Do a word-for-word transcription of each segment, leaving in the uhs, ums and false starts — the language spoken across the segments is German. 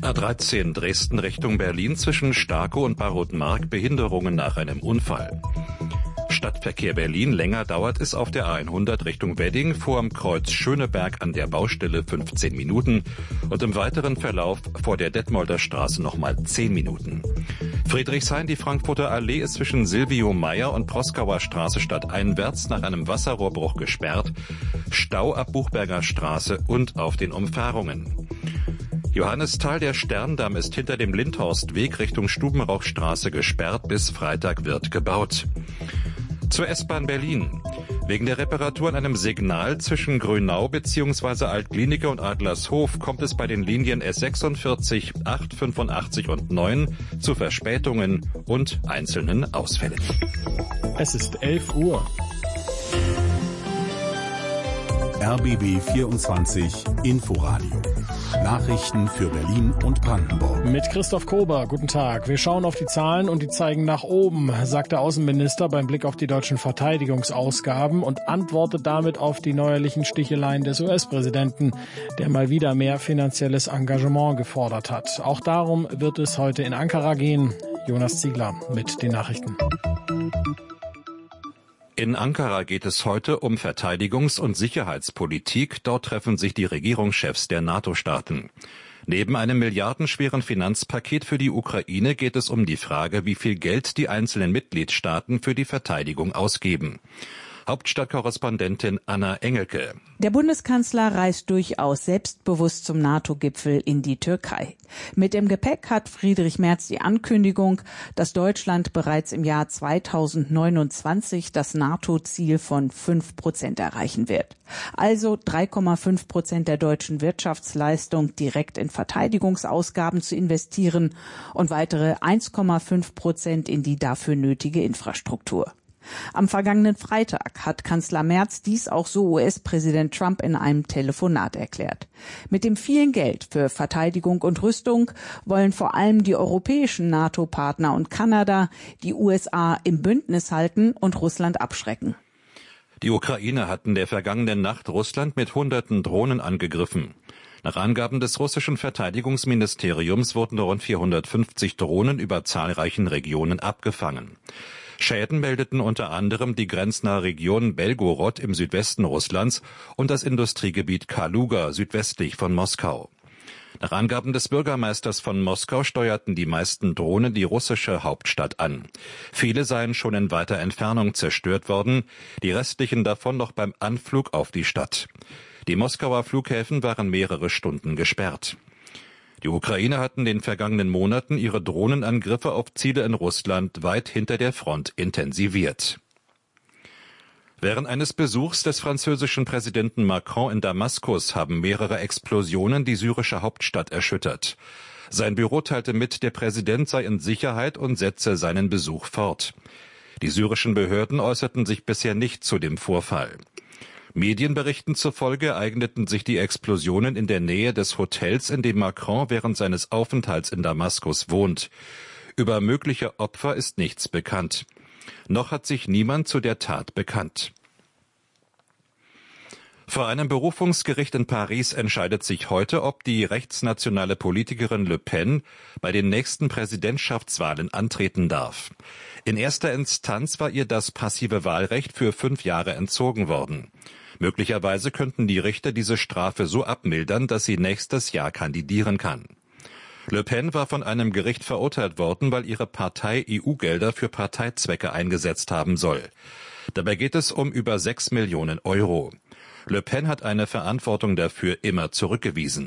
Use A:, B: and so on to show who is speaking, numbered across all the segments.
A: A dreizehn Dresden Richtung Berlin zwischen Starkow und Barrotmark Behinderungen nach einem Unfall. Stadtverkehr Berlin, länger dauert es auf der A hundert Richtung Wedding vor dem Kreuz Schöneberg an der Baustelle fünfzehn Minuten und im weiteren Verlauf vor der Detmolder Straße nochmal zehn Minuten. Friedrichshain, die Frankfurter Allee ist zwischen Silvio Meyer und Proskauer Straße stadteinwärts nach einem Wasserrohrbruch gesperrt. Stau ab Buchberger Straße und auf den Umfahrungen. Johannisthal, der Sterndamm ist hinter dem Lindhorstweg Richtung Stubenrauchstraße gesperrt. Bis Freitag wird gebaut. Zur S-Bahn Berlin. Wegen der Reparatur an einem Signal zwischen Grünau bzw. Altklinike und Adlershof kommt es bei den Linien S sechsundvierzig, acht, fünfundachtzig und neun zu Verspätungen und einzelnen Ausfällen.
B: Es ist elf Uhr.
C: R B B vierundzwanzig Inforadio. Nachrichten für Berlin und Brandenburg.
B: Mit Christoph Kober, guten Tag. Wir schauen auf die Zahlen und die zeigen nach oben, sagt der Außenminister beim Blick auf die deutschen Verteidigungsausgaben und antwortet damit auf die neuerlichen Sticheleien des U S-Präsidenten, der mal wieder mehr finanzielles Engagement gefordert hat. Auch darum wird es heute in Ankara gehen. Jonas Ziegler mit den Nachrichten.
A: In Ankara geht es heute um Verteidigungs- und Sicherheitspolitik. Dort treffen sich die Regierungschefs der NATO-Staaten. Neben einem milliardenschweren Finanzpaket für die Ukraine geht es um die Frage, wie viel Geld die einzelnen Mitgliedstaaten für die Verteidigung ausgeben. Hauptstadtkorrespondentin Anna Engelke.
D: Der Bundeskanzler reist durchaus selbstbewusst zum NATO-Gipfel in die Türkei. Mit dem Gepäck hat Friedrich Merz die Ankündigung, dass Deutschland bereits im Jahr zweitausendneunundzwanzig das NATO-Ziel von fünf Prozent erreichen wird. Also drei Komma fünf Prozent der deutschen Wirtschaftsleistung direkt in Verteidigungsausgaben zu investieren und weitere eins Komma fünf Prozent in die dafür nötige Infrastruktur. Am vergangenen Freitag hat Kanzler Merz dies auch so U S-Präsident Trump in einem Telefonat erklärt. Mit dem vielen Geld für Verteidigung und Rüstung wollen vor allem die europäischen NATO-Partner und Kanada die U S A im Bündnis halten und Russland abschrecken.
A: Die Ukraine hat in der vergangenen Nacht Russland mit hunderten Drohnen angegriffen. Nach Angaben des russischen Verteidigungsministeriums wurden rund vierhundertfünfzig Drohnen über zahlreichen Regionen abgefangen. Schäden meldeten unter anderem die grenznahe Region Belgorod im Südwesten Russlands und das Industriegebiet Kaluga südwestlich von Moskau. Nach Angaben des Bürgermeisters von Moskau steuerten die meisten Drohnen die russische Hauptstadt an. Viele seien schon in weiter Entfernung zerstört worden, die restlichen davon noch beim Anflug auf die Stadt. Die Moskauer Flughäfen waren mehrere Stunden gesperrt. Die Ukraine hat in den vergangenen Monaten ihre Drohnenangriffe auf Ziele in Russland weit hinter der Front intensiviert. Während eines Besuchs des französischen Präsidenten Macron in Damaskus haben mehrere Explosionen die syrische Hauptstadt erschüttert. Sein Büro teilte mit, der Präsident sei in Sicherheit und setze seinen Besuch fort. Die syrischen Behörden äußerten sich bisher nicht zu dem Vorfall. Medienberichten zufolge ereigneten sich die Explosionen in der Nähe des Hotels, in dem Macron während seines Aufenthalts in Damaskus wohnt. Über mögliche Opfer ist nichts bekannt. Noch hat sich niemand zu der Tat bekannt. Vor einem Berufungsgericht in Paris entscheidet sich heute, ob die rechtsnationale Politikerin Le Pen bei den nächsten Präsidentschaftswahlen antreten darf. In erster Instanz war ihr das passive Wahlrecht für fünf Jahre entzogen worden. Möglicherweise könnten die Richter diese Strafe so abmildern, dass sie nächstes Jahr kandidieren kann. Le Pen war von einem Gericht verurteilt worden, weil ihre Partei E U-Gelder für Parteizwecke eingesetzt haben soll. Dabei geht es um über sechs Millionen Euro. Le Pen hat eine Verantwortung dafür immer zurückgewiesen.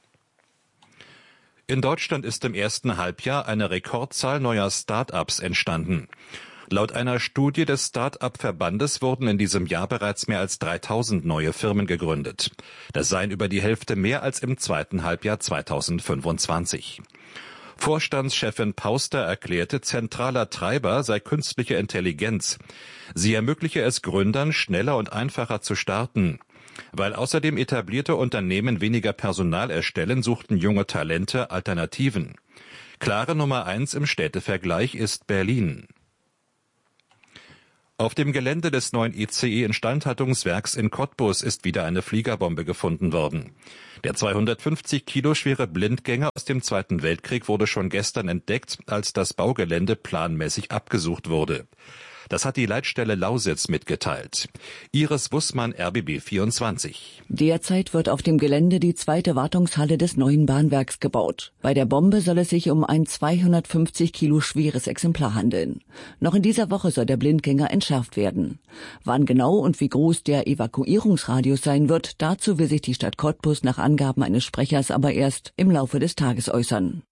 A: In Deutschland ist im ersten Halbjahr eine Rekordzahl neuer Start-ups entstanden. Laut einer Studie des Start-up-Verbandes wurden in diesem Jahr bereits mehr als dreitausend neue Firmen gegründet. Das seien über die Hälfte mehr als im zweiten Halbjahr zweitausendfünfundzwanzig. Vorstandschefin Pauster erklärte, zentraler Treiber sei künstliche Intelligenz. Sie ermögliche es Gründern, schneller und einfacher zu starten. Weil außerdem etablierte Unternehmen weniger Personal erstellen, suchten junge Talente Alternativen. Klare Nummer eins im Städtevergleich ist Berlin. Auf dem Gelände des neuen I C E-Instandhaltungswerks in Cottbus ist wieder eine Fliegerbombe gefunden worden. Der zweihundertfünfzig Kilo schwere Blindgänger aus dem Zweiten Weltkrieg wurde schon gestern entdeckt, als das Baugelände planmäßig abgesucht wurde. Das hat die Leitstelle Lausitz mitgeteilt. Iris Wussmann, R B B vierundzwanzig.
E: Derzeit wird auf dem Gelände die zweite Wartungshalle des neuen Bahnwerks gebaut. Bei der Bombe soll es sich um ein zweihundertfünfzig Kilo schweres Exemplar handeln. Noch in dieser Woche soll der Blindgänger entschärft werden. Wann genau und wie groß der Evakuierungsradius sein wird, dazu will sich die Stadt Cottbus nach Angaben eines Sprechers aber erst im Laufe des Tages äußern.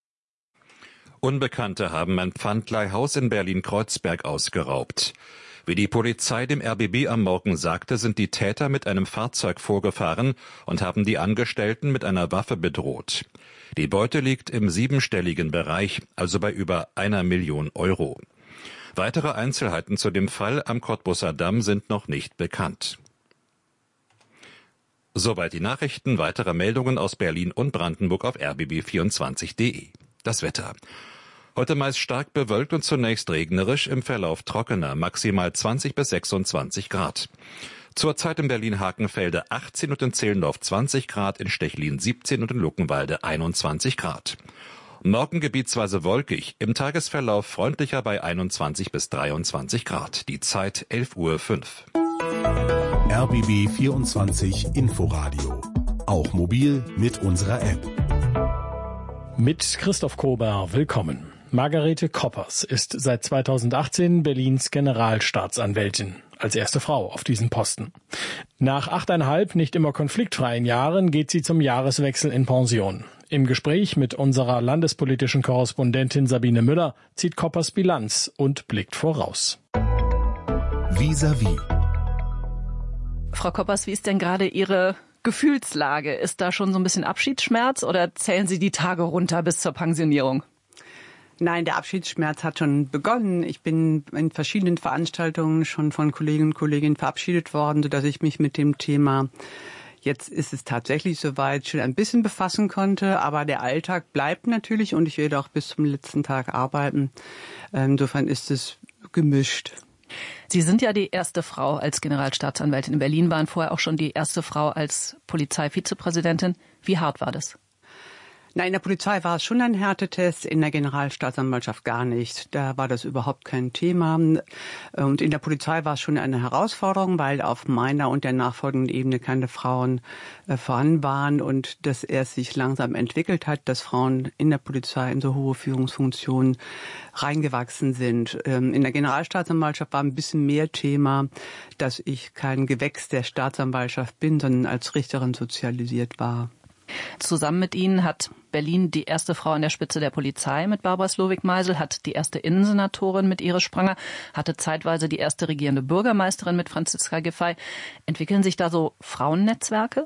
A: Unbekannte haben ein Pfandleihhaus in Berlin-Kreuzberg ausgeraubt. Wie die Polizei dem R B B am Morgen sagte, sind die Täter mit einem Fahrzeug vorgefahren und haben die Angestellten mit einer Waffe bedroht. Die Beute liegt im siebenstelligen Bereich, also bei über einer Million Euro. Weitere Einzelheiten zu dem Fall am Cottbuser Damm sind noch nicht bekannt. Soweit die Nachrichten. Weitere Meldungen aus Berlin und Brandenburg auf r b b vierundzwanzig punkt de. Das Wetter. Heute meist stark bewölkt und zunächst regnerisch, im Verlauf trockener, maximal zwanzig bis sechsundzwanzig Grad. Zurzeit in Berlin-Hakenfelde achtzehn und in Zehlendorf zwanzig Grad, in Stechlin siebzehn und in Luckenwalde einundzwanzig Grad. Morgen gebietsweise wolkig, im Tagesverlauf freundlicher bei einundzwanzig bis dreiundzwanzig Grad. Die Zeit elf Uhr fünf.
C: R B B vierundzwanzig Inforadio. Auch mobil mit unserer App.
B: Mit Christoph Kober, willkommen. Margarete Koppers ist seit zweitausendachtzehn Berlins Generalstaatsanwältin, als erste Frau auf diesem Posten. Nach achteinhalb nicht immer konfliktfreien Jahren geht sie zum Jahreswechsel in Pension. Im Gespräch mit unserer landespolitischen Korrespondentin Sabine Müller zieht Koppers Bilanz und blickt voraus.
C: Vis-à-vis.
F: Frau Koppers, wie ist denn gerade Ihre Gefühlslage? Ist da schon so ein bisschen Abschiedsschmerz oder zählen Sie die Tage runter bis zur Pensionierung?
G: Nein, der Abschiedsschmerz hat schon begonnen. Ich bin in verschiedenen Veranstaltungen schon von Kollegen und Kolleginnen verabschiedet worden, sodass ich mich mit dem Thema, jetzt ist es tatsächlich soweit, schon ein bisschen befassen konnte. Aber der Alltag bleibt natürlich und ich werde auch bis zum letzten Tag arbeiten. Insofern ist es gemischt.
F: Sie sind ja die erste Frau als Generalstaatsanwältin in Berlin, waren vorher auch schon die erste Frau als Polizeivizepräsidentin. Wie hart war das?
G: Na, in der Polizei war es schon ein Härtetest, in der Generalstaatsanwaltschaft gar nicht. Da war das überhaupt kein Thema. Und in der Polizei war es schon eine Herausforderung, weil auf meiner und der nachfolgenden Ebene keine Frauen äh, vorhanden waren und dass erst sich langsam entwickelt hat, dass Frauen in der Polizei in so hohe Führungsfunktionen reingewachsen sind. Ähm, in der Generalstaatsanwaltschaft war ein bisschen mehr Thema, dass ich kein Gewächs der Staatsanwaltschaft bin, sondern als Richterin sozialisiert war.
F: Zusammen mit Ihnen hat Berlin die erste Frau an der Spitze der Polizei mit Barbara Slowik-Meisel, hat die erste Innensenatorin mit Iris Spranger, hatte zeitweise die erste regierende Bürgermeisterin mit Franziska Giffey. Entwickeln sich da so Frauennetzwerke?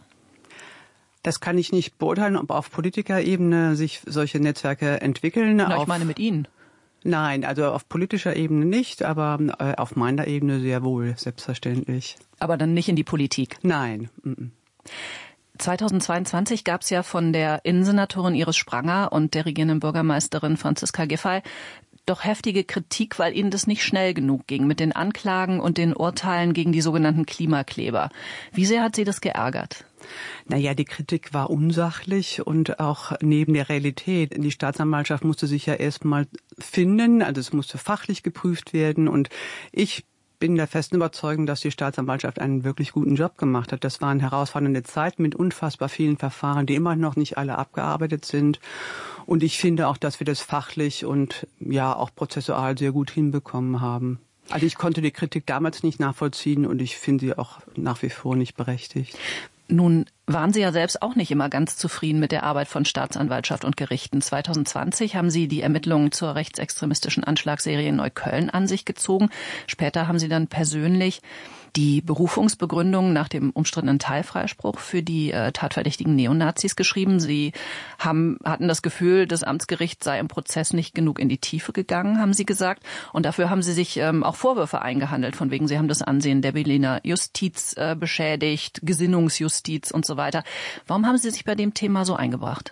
G: Das kann ich nicht beurteilen, ob auf Politikerebene sich solche Netzwerke entwickeln.
F: Na, ich meine mit Ihnen.
G: Nein, also auf politischer Ebene nicht, aber auf meiner Ebene sehr wohl, selbstverständlich.
F: Aber dann nicht in die Politik?
G: Nein. Mm-mm.
F: zweitausendzweiundzwanzig gab es ja von der Innensenatorin Iris Spranger und der regierenden Bürgermeisterin Franziska Giffey doch heftige Kritik, weil ihnen das nicht schnell genug ging mit den Anklagen und den Urteilen gegen die sogenannten Klimakleber. Wie sehr hat Sie das geärgert?
G: Naja, die Kritik war unsachlich und auch neben der Realität. Die Staatsanwaltschaft musste sich ja erstmal finden, also es musste fachlich geprüft werden und ich bin der festen Überzeugung, dass die Staatsanwaltschaft einen wirklich guten Job gemacht hat. Das waren herausfordernde Zeiten mit unfassbar vielen Verfahren, die immer noch nicht alle abgearbeitet sind. Und ich finde auch, dass wir das fachlich und ja auch prozessual sehr gut hinbekommen haben. Also ich konnte die Kritik damals nicht nachvollziehen und ich finde sie auch nach wie vor nicht berechtigt.
F: Nun waren Sie ja selbst auch nicht immer ganz zufrieden mit der Arbeit von Staatsanwaltschaft und Gerichten. zweitausendzwanzig haben Sie die Ermittlungen zur rechtsextremistischen Anschlagsserie in Neukölln an sich gezogen. Später haben Sie dann persönlich die Berufungsbegründung nach dem umstrittenen Teilfreispruch für die äh, tatverdächtigen Neonazis geschrieben. Sie haben, hatten das Gefühl, das Amtsgericht sei im Prozess nicht genug in die Tiefe gegangen, haben Sie gesagt. Und dafür haben Sie sich ähm, auch Vorwürfe eingehandelt, von wegen, Sie haben das Ansehen der Berliner Justiz äh, beschädigt, Gesinnungsjustiz und so weiter. Warum haben Sie sich bei dem Thema so eingebracht?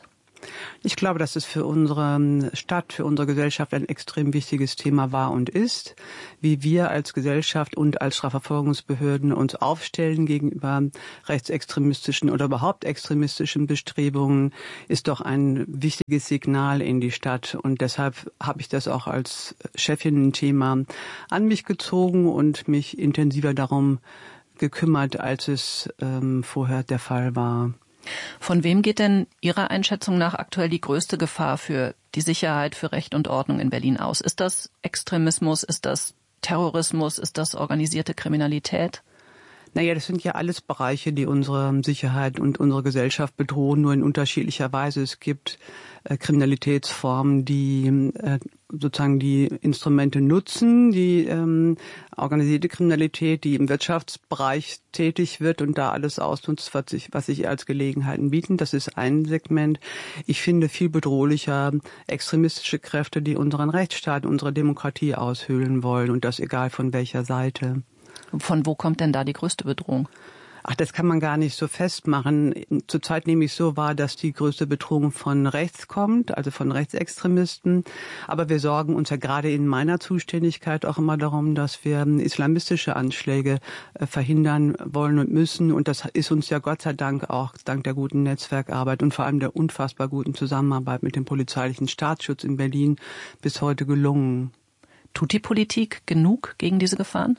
G: Ich glaube, dass es für unsere Stadt, für unsere Gesellschaft ein extrem wichtiges Thema war und ist, wie wir als Gesellschaft und als Strafverfolgungsbehörden uns aufstellen gegenüber rechtsextremistischen oder überhaupt extremistischen Bestrebungen, ist doch ein wichtiges Signal in die Stadt. Und deshalb habe ich das auch als Chefin ein Thema an mich gezogen und mich intensiver darum gekümmert, als es ähm, vorher der Fall war.
F: Von wem geht denn Ihrer Einschätzung nach aktuell die größte Gefahr für die Sicherheit, für Recht und Ordnung in Berlin aus? Ist das Extremismus, ist das Terrorismus, ist das organisierte Kriminalität?
G: Naja, das sind ja alles Bereiche, die unsere Sicherheit und unsere Gesellschaft bedrohen, nur in unterschiedlicher Weise. Es gibt äh, Kriminalitätsformen, die äh, sozusagen die Instrumente nutzen, die ähm, organisierte Kriminalität, die im Wirtschaftsbereich tätig wird und da alles ausnutzt, was sich, was sich als Gelegenheiten bieten. Das ist ein Segment. Ich finde viel bedrohlicher extremistische Kräfte, die unseren Rechtsstaat, unsere Demokratie aushöhlen wollen, und das egal von welcher Seite.
F: Von wo kommt denn da die größte Bedrohung?
G: Ach, das kann man gar nicht so festmachen. Zurzeit nehme ich so wahr, dass die größte Bedrohung von rechts kommt, also von Rechtsextremisten. Aber wir sorgen uns ja gerade in meiner Zuständigkeit auch immer darum, dass wir islamistische Anschläge verhindern wollen und müssen. Und das ist uns ja Gott sei Dank auch dank der guten Netzwerkarbeit und vor allem der unfassbar guten Zusammenarbeit mit dem polizeilichen Staatsschutz in Berlin bis heute gelungen.
F: Tut die Politik genug gegen diese Gefahren?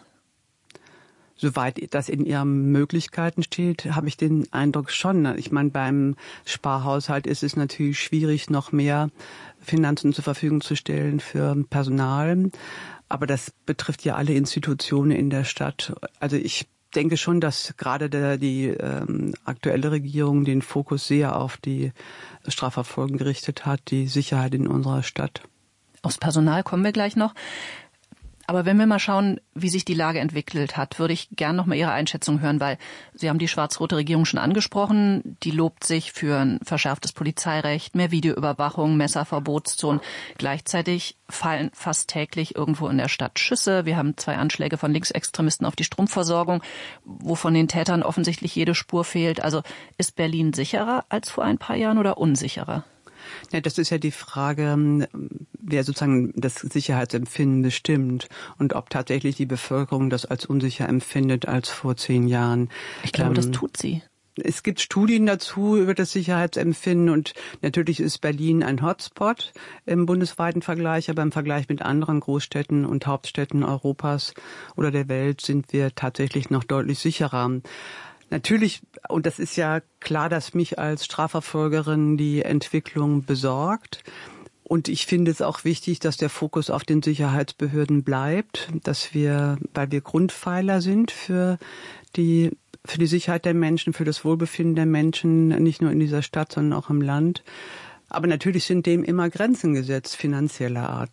G: Soweit das in ihren Möglichkeiten steht, habe ich den Eindruck schon. Ich meine, beim Sparhaushalt ist es natürlich schwierig, noch mehr Finanzen zur Verfügung zu stellen für Personal. Aber das betrifft ja alle Institutionen in der Stadt. Also ich denke schon, dass gerade der, die ähm, aktuelle Regierung den Fokus sehr auf die Strafverfolgung gerichtet hat, die Sicherheit in unserer Stadt.
F: Aufs Personal kommen wir gleich noch. Aber wenn wir mal schauen, wie sich die Lage entwickelt hat, würde ich gern noch mal Ihre Einschätzung hören, weil Sie haben die schwarz-rote Regierung schon angesprochen. Die lobt sich für ein verschärftes Polizeirecht, mehr Videoüberwachung, Messerverbotszonen. Gleichzeitig fallen fast täglich irgendwo in der Stadt Schüsse. Wir haben zwei Anschläge von Linksextremisten auf die Stromversorgung, wo von den Tätern offensichtlich jede Spur fehlt. Also ist Berlin sicherer als vor ein paar Jahren oder unsicherer?
G: Ja, das ist ja die Frage, wer sozusagen das Sicherheitsempfinden bestimmt und ob tatsächlich die Bevölkerung das als unsicher empfindet als vor zehn Jahren.
F: Ich glaube, ähm, das tut sie.
G: Es gibt Studien dazu über das Sicherheitsempfinden und natürlich ist Berlin ein Hotspot im bundesweiten Vergleich, aber im Vergleich mit anderen Großstädten und Hauptstädten Europas oder der Welt sind wir tatsächlich noch deutlich sicherer. Natürlich, und das ist ja klar, dass mich als Strafverfolgerin die Entwicklung besorgt. Und ich finde es auch wichtig, dass der Fokus auf den Sicherheitsbehörden bleibt, dass wir, weil wir Grundpfeiler sind für die, für die Sicherheit der Menschen, für das Wohlbefinden der Menschen, nicht nur in dieser Stadt, sondern auch im Land. Aber natürlich sind dem immer Grenzen gesetzt, finanzieller Art.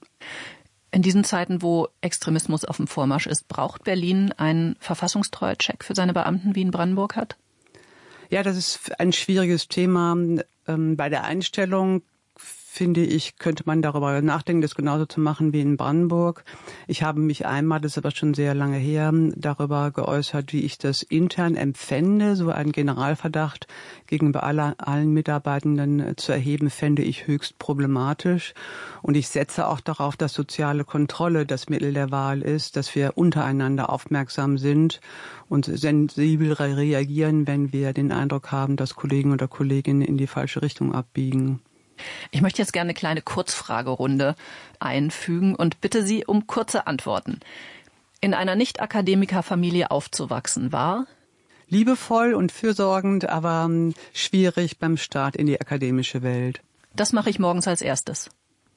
F: In diesen Zeiten, wo Extremismus auf dem Vormarsch ist, braucht Berlin einen Verfassungstreuecheck für seine Beamten, wie in Brandenburg hat?
G: Ja, das ist ein schwieriges Thema. Bei der Einstellung, finde ich, könnte man darüber nachdenken, das genauso zu machen wie in Brandenburg. Ich habe mich einmal, das ist aber schon sehr lange her, darüber geäußert, wie ich das intern empfände. So einen Generalverdacht gegenüber aller, allen Mitarbeitenden zu erheben, fände ich höchst problematisch. Und ich setze auch darauf, dass soziale Kontrolle das Mittel der Wahl ist, dass wir untereinander aufmerksam sind und sensibel reagieren, wenn wir den Eindruck haben, dass Kollegen oder Kolleginnen in die falsche Richtung abbiegen.
F: Ich möchte jetzt gerne eine kleine Kurzfragerunde einfügen und bitte Sie um kurze Antworten. In einer Nicht-Akademiker-Familie aufzuwachsen war?
G: Liebevoll und fürsorgend, aber schwierig beim Start in die akademische Welt.
F: Das mache ich morgens als erstes.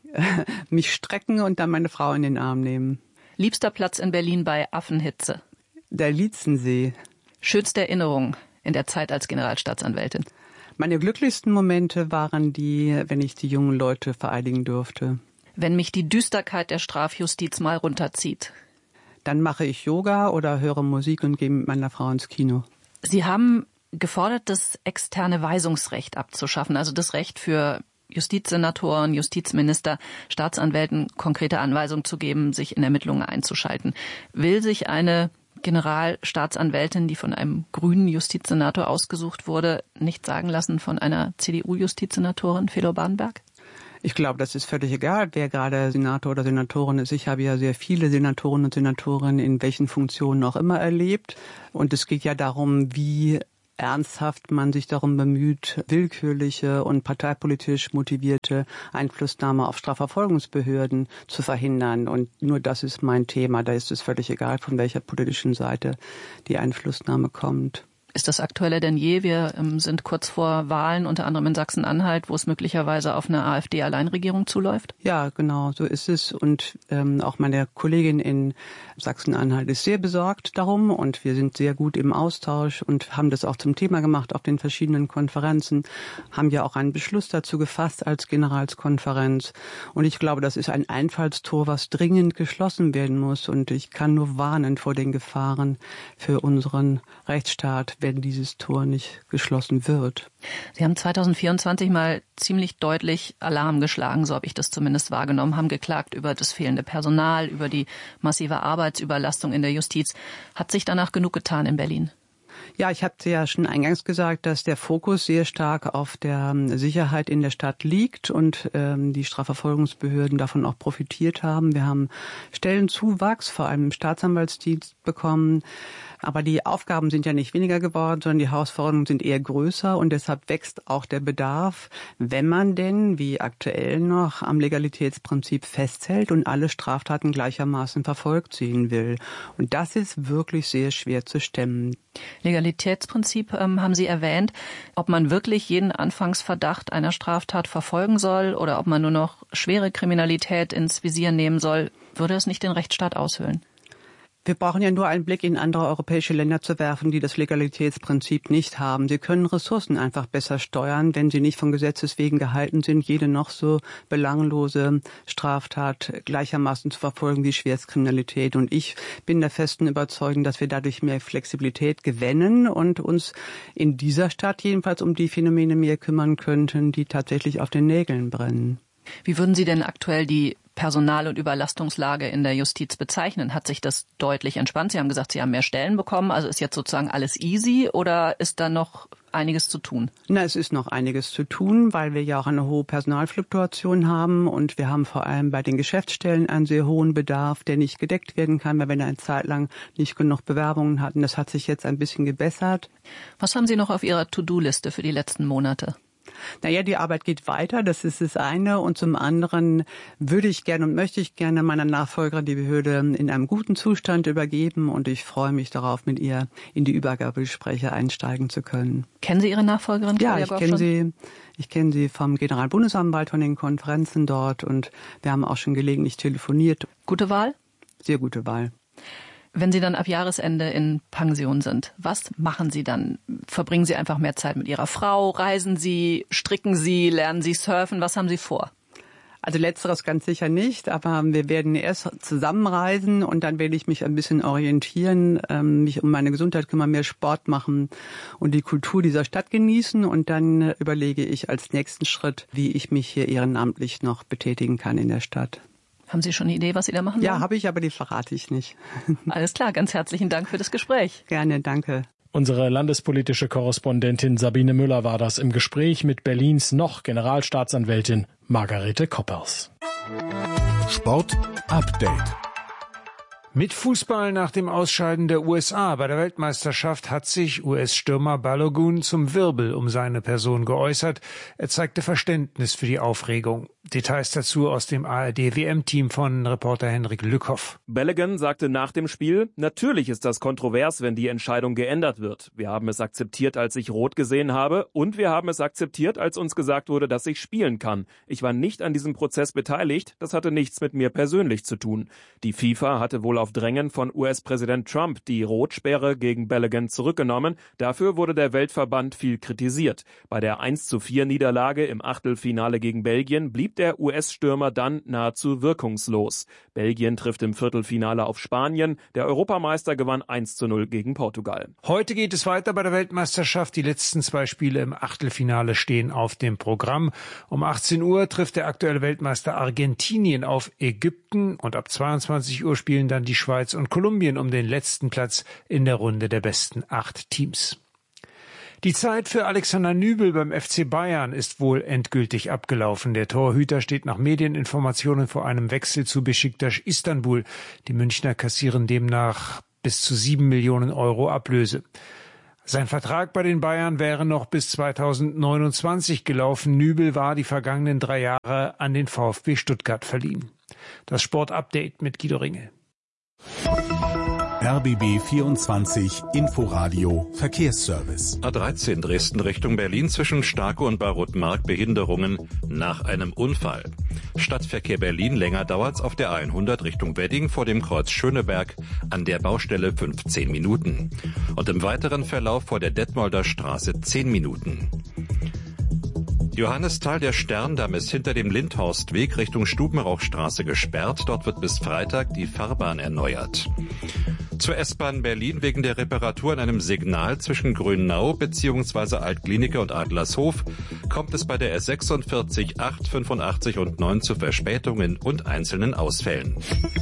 G: Mich strecken und dann meine Frau in den Arm nehmen.
F: Liebster Platz in Berlin bei Affenhitze?
G: Der Lietzensee.
F: Schönste Erinnerung in der Zeit als Generalstaatsanwältin?
G: Meine glücklichsten Momente waren die, wenn ich die jungen Leute vereidigen durfte.
F: Wenn mich die Düsterkeit der Strafjustiz mal runterzieht?
G: Dann mache ich Yoga oder höre Musik und gehe mit meiner Frau ins Kino.
F: Sie haben gefordert, das externe Weisungsrecht abzuschaffen, also das Recht für Justizsenatoren, Justizminister, Staatsanwälten konkrete Anweisungen zu geben, sich in Ermittlungen einzuschalten. Will sich eine Generalstaatsanwältin, die von einem grünen Justizsenator ausgesucht wurde, nicht sagen lassen von einer C D U-Justizsenatorin, Fedor Badenberg?
G: Ich glaube, das ist völlig egal, wer gerade Senator oder Senatorin ist. Ich habe ja sehr viele Senatoren und Senatorinnen in welchen Funktionen auch immer erlebt. Und es geht ja darum, wie ernsthaft man sich darum bemüht, willkürliche und parteipolitisch motivierte Einflussnahme auf Strafverfolgungsbehörden zu verhindern. Und nur das ist mein Thema. Da ist es völlig egal, von welcher politischen Seite die Einflussnahme kommt.
F: Ist das aktueller denn je? Wir ähm, sind kurz vor Wahlen, unter anderem in Sachsen-Anhalt, wo es möglicherweise auf eine AfD-Alleinregierung zuläuft?
G: Ja, genau, so ist es. Und ähm, auch meine Kollegin in Sachsen-Anhalt ist sehr besorgt darum. Und wir sind sehr gut im Austausch und haben das auch zum Thema gemacht auf den verschiedenen Konferenzen, haben ja auch einen Beschluss dazu gefasst als Generalskonferenz. Und ich glaube, das ist ein Einfallstor, was dringend geschlossen werden muss. Und ich kann nur warnen vor den Gefahren für unseren Rechtsstaat, wenn dieses Tor nicht geschlossen wird.
F: Sie haben zweitausendvierundzwanzig mal ziemlich deutlich Alarm geschlagen, so habe ich das zumindest wahrgenommen, haben geklagt über das fehlende Personal, über die massive Arbeitsüberlastung in der Justiz. Hat sich danach genug getan in Berlin?
G: Ja, ich hatte ja schon eingangs gesagt, dass der Fokus sehr stark auf der Sicherheit in der Stadt liegt und ähm, die Strafverfolgungsbehörden davon auch profitiert haben. Wir haben Stellenzuwachs, vor allem im Staatsanwaltsdienst, bekommen. Aber die Aufgaben sind ja nicht weniger geworden, sondern die Herausforderungen sind eher größer und deshalb wächst auch der Bedarf, wenn man denn, wie aktuell noch, am Legalitätsprinzip festhält und alle Straftaten gleichermaßen verfolgt sehen will. Und das ist wirklich sehr schwer zu stemmen.
F: Legalitätsprinzip ähm, haben Sie erwähnt. Ob man wirklich jeden Anfangsverdacht einer Straftat verfolgen soll oder ob man nur noch schwere Kriminalität ins Visier nehmen soll, würde es nicht den Rechtsstaat aushöhlen?
G: Wir brauchen ja nur einen Blick in andere europäische Länder zu werfen, die das Legalitätsprinzip nicht haben. Sie können Ressourcen einfach besser steuern, wenn sie nicht von Gesetzes wegen gehalten sind, jede noch so belanglose Straftat gleichermaßen zu verfolgen wie Schwerstkriminalität. Und ich bin der festen Überzeugung, dass wir dadurch mehr Flexibilität gewinnen und uns in dieser Stadt jedenfalls um die Phänomene mehr kümmern könnten, die tatsächlich auf den Nägeln brennen.
F: Wie würden Sie denn aktuell die Personal- und Überlastungslage in der Justiz bezeichnen? Hat sich das deutlich entspannt? Sie haben gesagt, Sie haben mehr Stellen bekommen. Also ist jetzt sozusagen alles easy oder ist da noch einiges zu tun?
G: Na, es ist noch einiges zu tun, weil wir ja auch eine hohe Personalfluktuation haben und wir haben vor allem bei den Geschäftsstellen einen sehr hohen Bedarf, der nicht gedeckt werden kann, weil wir eine Zeit lang nicht genug Bewerbungen hatten. Das hat sich jetzt ein bisschen gebessert.
F: Was haben Sie noch auf Ihrer To-Do-Liste für die letzten Monate?
G: Naja, die Arbeit geht weiter, das ist das eine. Und zum anderen würde ich gerne und möchte ich gerne meiner Nachfolgerin die Behörde in einem guten Zustand übergeben. Und ich freue mich darauf, mit ihr in die Übergabegespräche einsteigen zu können.
F: Kennen Sie Ihre Nachfolgerin?
G: Ja, ich kenne sie. Ich kenne sie vom Generalbundesanwalt, von den Konferenzen dort. Und wir haben auch schon gelegentlich telefoniert.
F: Gute Wahl?
G: Sehr gute Wahl.
F: Wenn Sie dann ab Jahresende in Pension sind, was machen Sie dann? Verbringen Sie einfach mehr Zeit mit Ihrer Frau? Reisen Sie? Stricken Sie? Lernen Sie surfen? Was haben Sie vor?
G: Also letzteres ganz sicher nicht, aber wir werden erst zusammenreisen und dann werde ich mich ein bisschen orientieren, mich um meine Gesundheit kümmern, mehr Sport machen und die Kultur dieser Stadt genießen. Und dann überlege ich als nächsten Schritt, wie ich mich hier ehrenamtlich noch betätigen kann in der Stadt.
F: Haben Sie schon eine Idee, was Sie da machen wollen?
G: Ja, habe ich, aber die verrate ich nicht.
F: Alles klar, ganz herzlichen Dank für das Gespräch.
G: Gerne, danke.
B: Unsere landespolitische Korrespondentin Sabine Müller war das im Gespräch mit Berlins noch Generalstaatsanwältin Margarete Koppers.
C: Sport Update.
H: Mit Fußball nach dem Ausscheiden der U S A bei der Weltmeisterschaft hat sich U S-Stürmer Balogun zum Wirbel um seine Person geäußert. Er zeigte Verständnis für die Aufregung. Details dazu aus dem A R D-W M-Team von Reporter Henrik Lückhoff.
I: Balogun sagte nach dem Spiel, natürlich ist das kontrovers, wenn die Entscheidung geändert wird. Wir haben es akzeptiert, als ich rot gesehen habe, und wir haben es akzeptiert, als uns gesagt wurde, dass ich spielen kann. Ich war nicht an diesem Prozess beteiligt, das hatte nichts mit mir persönlich zu tun. Die FIFA hatte wohl auf Drängen von U S-Präsident Trump die Rotsperre gegen Balogun zurückgenommen. Dafür wurde der Weltverband viel kritisiert. Bei der eins zu vier Niederlage im Achtelfinale gegen Belgien blieb der U S-Stürmer dann nahezu wirkungslos. Belgien trifft im Viertelfinale auf Spanien. Der Europameister gewann eins zu null gegen Portugal.
H: Heute geht es weiter bei der Weltmeisterschaft. Die letzten zwei Spiele im Achtelfinale stehen auf dem Programm. Um achtzehn Uhr trifft der aktuelle Weltmeister Argentinien auf Ägypten und ab zweiundzwanzig Uhr spielen dann die die Schweiz und Kolumbien um den letzten Platz in der Runde der besten acht Teams. Die Zeit für Alexander Nübel beim F C Bayern ist wohl endgültig abgelaufen. Der Torhüter steht nach Medieninformationen vor einem Wechsel zu Beşiktaş Istanbul. Die Münchner kassieren demnach bis zu sieben Millionen Euro Ablöse. Sein Vertrag bei den Bayern wäre noch bis zweitausendneunundzwanzig gelaufen. Nübel war die vergangenen drei Jahre an den VfB Stuttgart verliehen. Das Sportupdate mit Guido Ringel.
C: R B B vierundzwanzig Inforadio Verkehrsservice.
A: A dreizehn Dresden Richtung Berlin zwischen Starke und Barrotmark Behinderungen nach einem Unfall. Stadtverkehr Berlin, länger dauert's auf der A hundert Richtung Wedding vor dem Kreuz Schöneberg an der Baustelle fünfzehn Minuten. Und im weiteren Verlauf vor der Detmolder Straße zehn Minuten. Johannisthal, der Sterndamm ist hinter dem Lindhorstweg Richtung Stubenrauchstraße gesperrt. Dort wird bis Freitag die Fahrbahn erneuert. Zur S-Bahn Berlin wegen der Reparatur an einem Signal zwischen Grünau bzw. Altklinike und Adlershof kommt es bei der S sechsundvierzig, acht, fünfundachtzig und neun zu Verspätungen und einzelnen Ausfällen.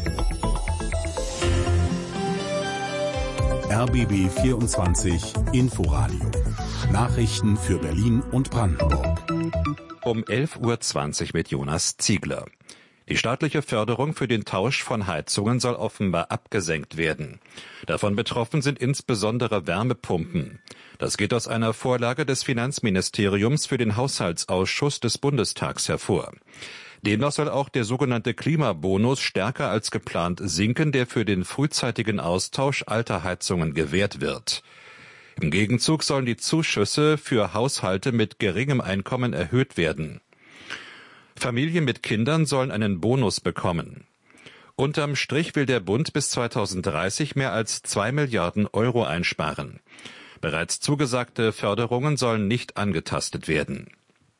C: R B B vierundzwanzig Inforadio. Nachrichten für Berlin und Brandenburg.
A: Um elf Uhr zwanzig mit Jonas Ziegler. Die staatliche Förderung für den Tausch von Heizungen soll offenbar abgesenkt werden. Davon betroffen sind insbesondere Wärmepumpen. Das geht aus einer Vorlage des Finanzministeriums für den Haushaltsausschuss des Bundestags hervor. Demnach soll auch der sogenannte Klimabonus stärker als geplant sinken, der für den frühzeitigen Austausch alter Heizungen gewährt wird. Im Gegenzug sollen die Zuschüsse für Haushalte mit geringem Einkommen erhöht werden. Familien mit Kindern sollen einen Bonus bekommen. Unterm Strich will der Bund bis zweitausenddreißig mehr als zwei Milliarden Euro einsparen. Bereits zugesagte Förderungen sollen nicht angetastet werden.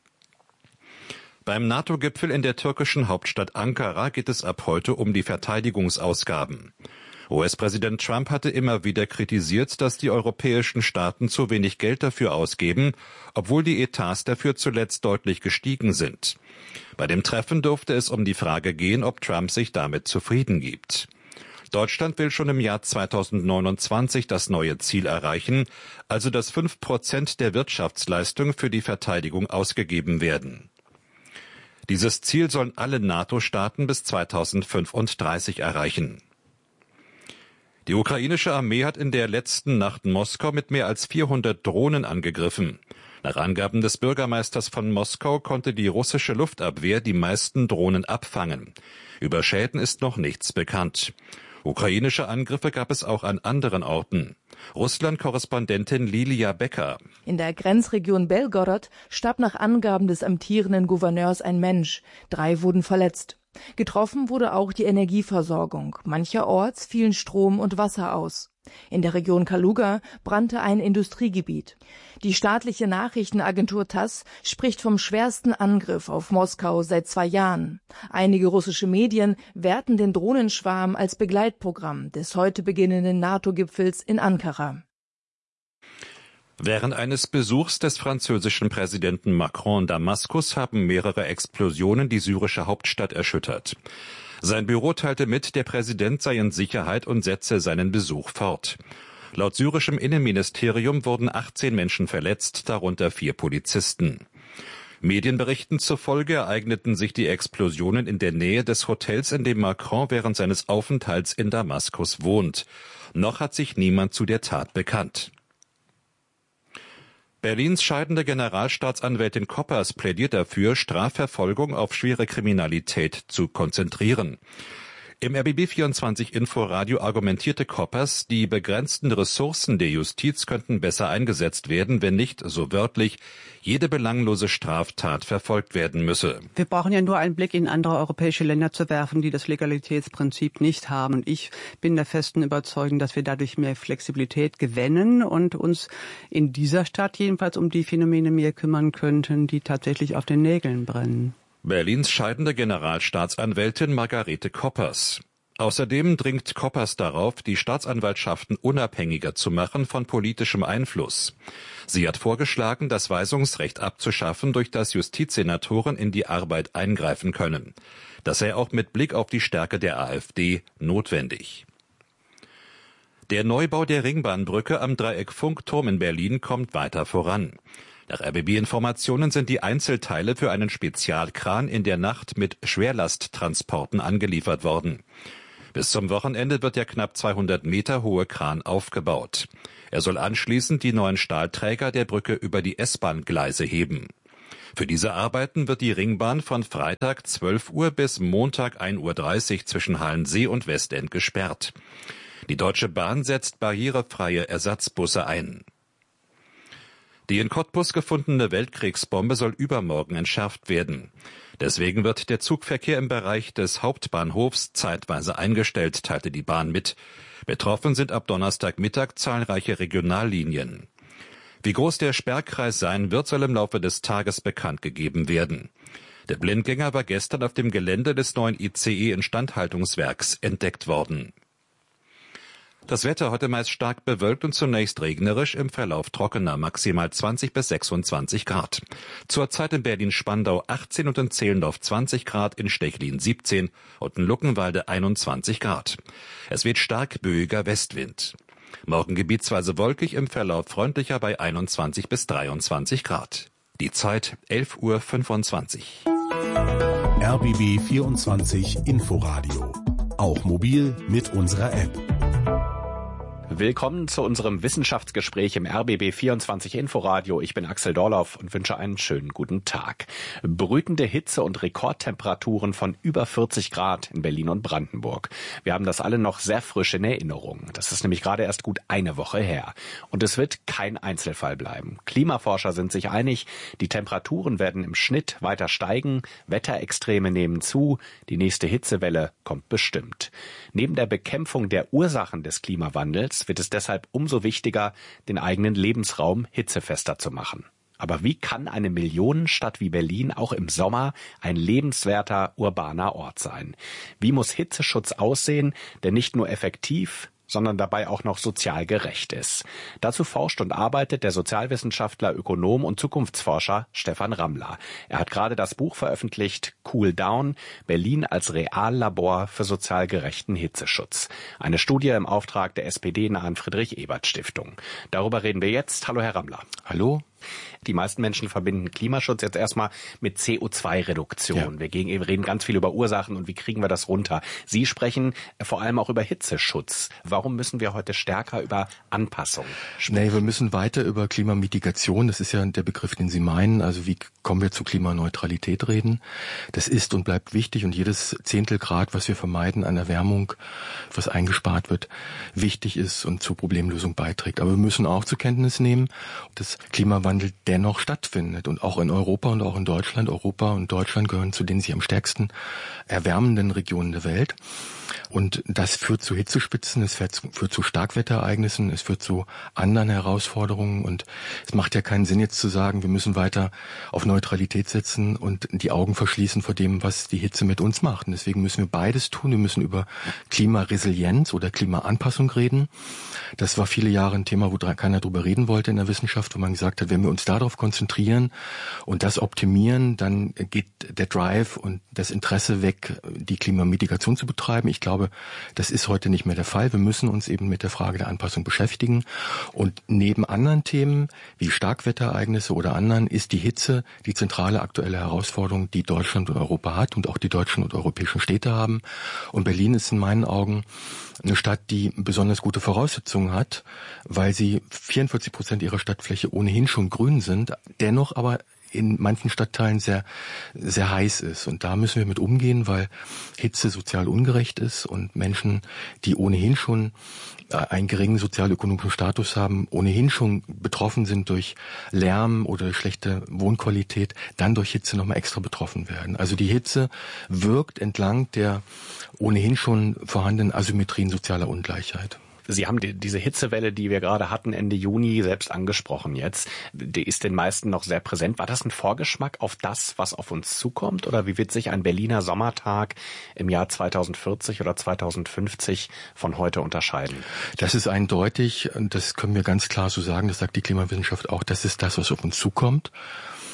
A: Beim NATO-Gipfel in der türkischen Hauptstadt Ankara geht es ab heute um die Verteidigungsausgaben. U S-Präsident Trump hatte immer wieder kritisiert, dass die europäischen Staaten zu wenig Geld dafür ausgeben, obwohl die Etats dafür zuletzt deutlich gestiegen sind. Bei dem Treffen durfte es um die Frage gehen, ob Trump sich damit zufrieden gibt. Deutschland will schon im Jahr zweitausendneunundzwanzig das neue Ziel erreichen, also dass fünf Prozent der Wirtschaftsleistung für die Verteidigung ausgegeben werden. Dieses Ziel sollen alle NATO-Staaten bis zweitausendfünfunddreißig erreichen. Die ukrainische Armee hat in der letzten Nacht Moskau mit mehr als vierhundert Drohnen angegriffen. Nach Angaben des Bürgermeisters von Moskau konnte die russische Luftabwehr die meisten Drohnen abfangen. Über Schäden ist noch nichts bekannt. Ukrainische Angriffe gab es auch an anderen Orten. Russland-Korrespondentin Lilia Becker.
J: In der Grenzregion Belgorod starb nach Angaben des amtierenden Gouverneurs ein Mensch. Drei wurden verletzt. Getroffen wurde auch die Energieversorgung. Mancherorts fielen Strom und Wasser aus. In der Region Kaluga brannte ein Industriegebiet. Die staatliche Nachrichtenagentur TASS spricht vom schwersten Angriff auf Moskau seit zwei Jahren. Einige russische Medien werten den Drohnenschwarm als Begleitprogramm des heute beginnenden NATO-Gipfels in Ankara.
A: Während eines Besuchs des französischen Präsidenten Macron in Damaskus haben mehrere Explosionen die syrische Hauptstadt erschüttert. Sein Büro teilte mit, der Präsident sei in Sicherheit und setze seinen Besuch fort. Laut syrischem Innenministerium wurden achtzehn Menschen verletzt, darunter vier Polizisten. Medienberichten zufolge ereigneten sich die Explosionen in der Nähe des Hotels, in dem Macron während seines Aufenthalts in Damaskus wohnt. Noch hat sich niemand zu der Tat bekannt. Berlins scheidende Generalstaatsanwältin Koppers plädiert dafür, Strafverfolgung auf schwere Kriminalität zu konzentrieren. Im R B B vierundzwanzig Inforadio argumentierte Koppers, die begrenzten Ressourcen der Justiz könnten besser eingesetzt werden, wenn nicht, so wörtlich, jede belanglose Straftat verfolgt werden müsse.
G: Wir brauchen ja nur einen Blick in andere europäische Länder zu werfen, die das Legalitätsprinzip nicht haben. Und ich bin der festen Überzeugung, dass wir dadurch mehr Flexibilität gewinnen und uns in dieser Stadt jedenfalls um die Phänomene mehr kümmern könnten, die tatsächlich auf den Nägeln brennen.
A: Berlins scheidende Generalstaatsanwältin Margarete Koppers. Außerdem dringt Koppers darauf, die Staatsanwaltschaften unabhängiger zu machen von politischem Einfluss. Sie hat vorgeschlagen, das Weisungsrecht abzuschaffen, durch das Justizsenatoren in die Arbeit eingreifen können. Das sei auch mit Blick auf die Stärke der AfD notwendig. Der Neubau der Ringbahnbrücke am Dreieck-Funkturm in Berlin kommt weiter voran. Nach R B B-Informationen sind die Einzelteile für einen Spezialkran in der Nacht mit Schwerlasttransporten angeliefert worden. Bis zum Wochenende wird der knapp zweihundert Meter hohe Kran aufgebaut. Er soll anschließend die neuen Stahlträger der Brücke über die S-Bahn-Gleise heben. Für diese Arbeiten wird die Ringbahn von Freitag zwölf Uhr bis Montag ein Uhr dreißig zwischen Halensee und Westend gesperrt. Die Deutsche Bahn setzt barrierefreie Ersatzbusse ein. Die in Cottbus gefundene Weltkriegsbombe soll übermorgen entschärft werden. Deswegen wird der Zugverkehr im Bereich des Hauptbahnhofs zeitweise eingestellt, teilte die Bahn mit. Betroffen sind ab Donnerstagmittag zahlreiche Regionallinien. Wie groß der Sperrkreis sein wird, soll im Laufe des Tages bekannt gegeben werden. Der Blindgänger war gestern auf dem Gelände des neuen I C E-Instandhaltungswerks entdeckt worden. Das Wetter heute meist stark bewölkt und zunächst regnerisch, im Verlauf trockener, maximal zwanzig bis sechsundzwanzig Grad. Zurzeit in Berlin-Spandau achtzehn und in Zehlendorf zwanzig Grad, in Stechlin siebzehn und in Luckenwalde einundzwanzig Grad. Es weht stark böiger Westwind. Morgen gebietsweise wolkig, im Verlauf freundlicher bei einundzwanzig bis dreiundzwanzig Grad. Die Zeit elf Uhr fünfundzwanzig.
C: R B B vierundzwanzig Inforadio. Auch mobil mit unserer App.
K: Willkommen zu unserem Wissenschaftsgespräch im R B B vierundzwanzig Inforadio. Ich bin Axel Dorloff und wünsche einen schönen guten Tag. Brütende Hitze und Rekordtemperaturen von über vierzig Grad in Berlin und Brandenburg. Wir haben das alle noch sehr frisch in Erinnerung. Das ist nämlich gerade erst gut eine Woche her. Und es wird kein Einzelfall bleiben. Klimaforscher sind sich einig, die Temperaturen werden im Schnitt weiter steigen, Wetterextreme nehmen zu, die nächste Hitzewelle kommt bestimmt. Neben der Bekämpfung der Ursachen des Klimawandels wird es deshalb umso wichtiger, den eigenen Lebensraum hitzefester zu machen. Aber wie kann eine Millionenstadt wie Berlin auch im Sommer ein lebenswerter urbaner Ort sein? Wie muss Hitzeschutz aussehen, der nicht nur effektiv, sondern dabei auch noch sozial gerecht ist? Dazu forscht und arbeitet der Sozialwissenschaftler, Ökonom und Zukunftsforscher Stefan Rammler. Er hat gerade das Buch veröffentlicht, Cool Down, Berlin als Reallabor für sozial gerechten Hitzeschutz. Eine Studie im Auftrag der S P D-nahen Friedrich-Ebert-Stiftung. Darüber reden wir jetzt. Hallo, Herr Rammler.
L: Hallo.
K: Die meisten Menschen verbinden Klimaschutz jetzt erstmal mit C O zwei Reduktion. Ja. Wir reden ganz viel über Ursachen und wie kriegen wir das runter. Sie sprechen vor allem auch über Hitzeschutz. Warum müssen wir heute stärker über Anpassung sprechen?
L: Nee, wir müssen weiter über Klimamitigation, das ist ja der Begriff, den Sie meinen, also wie kommen wir zu Klimaneutralität reden. Das ist und bleibt wichtig und jedes Zehntel Grad, was wir vermeiden an Erwärmung, was eingespart wird, wichtig ist und zur Problemlösung beiträgt. Aber wir müssen auch zur Kenntnis nehmen, dass Klimawandel dennoch stattfindet und auch in Europa und auch in Deutschland. Europa und Deutschland gehören zu den sich am stärksten erwärmenden Regionen der Welt. Und das führt zu Hitzespitzen, es führt zu Starkwetterereignissen, es führt zu anderen Herausforderungen. Und es macht ja keinen Sinn jetzt zu sagen, wir müssen weiter auf Neutralität setzen und die Augen verschließen vor dem, was die Hitze mit uns macht. Und deswegen müssen wir beides tun. Wir müssen über Klimaresilienz oder Klimaanpassung reden. Das war viele Jahre ein Thema, wo keiner drüber reden wollte in der Wissenschaft, wo man gesagt hat, wenn wir uns darauf konzentrieren und das optimieren, dann geht der Drive und das Interesse weg, die Klimamitigation zu betreiben. Ich glaube, das ist heute nicht mehr der Fall. Wir müssen uns eben mit der Frage der Anpassung beschäftigen. Und neben anderen Themen wie Starkwetterereignisse oder anderen ist die Hitze die zentrale aktuelle Herausforderung, die Deutschland und Europa hat und auch die deutschen und europäischen Städte haben. Und Berlin ist in meinen Augen eine Stadt, die besonders gute Voraussetzungen hat, weil sie vierundvierzig Prozent ihrer Stadtfläche ohnehin schon grün sind, dennoch aber in manchen Stadtteilen sehr, sehr heiß ist. Und da müssen wir mit umgehen, weil Hitze sozial ungerecht ist und Menschen, die ohnehin schon einen geringen sozialökonomischen Status haben, ohnehin schon betroffen sind durch Lärm oder durch schlechte Wohnqualität, dann durch Hitze nochmal extra betroffen werden. Also die Hitze wirkt entlang der ohnehin schon vorhandenen Asymmetrien sozialer Ungleichheit.
K: Sie haben die, diese Hitzewelle, die wir gerade hatten, Ende Juni selbst angesprochen jetzt. Die ist den meisten noch sehr präsent. War das ein Vorgeschmack auf das, was auf uns zukommt? Oder wie wird sich ein Berliner Sommertag im Jahr zweitausendvierzig oder zweitausendfünfzig von heute unterscheiden?
L: Das ist eindeutig, das können wir ganz klar so sagen, das sagt die Klimawissenschaft auch, das ist das, was auf uns zukommt.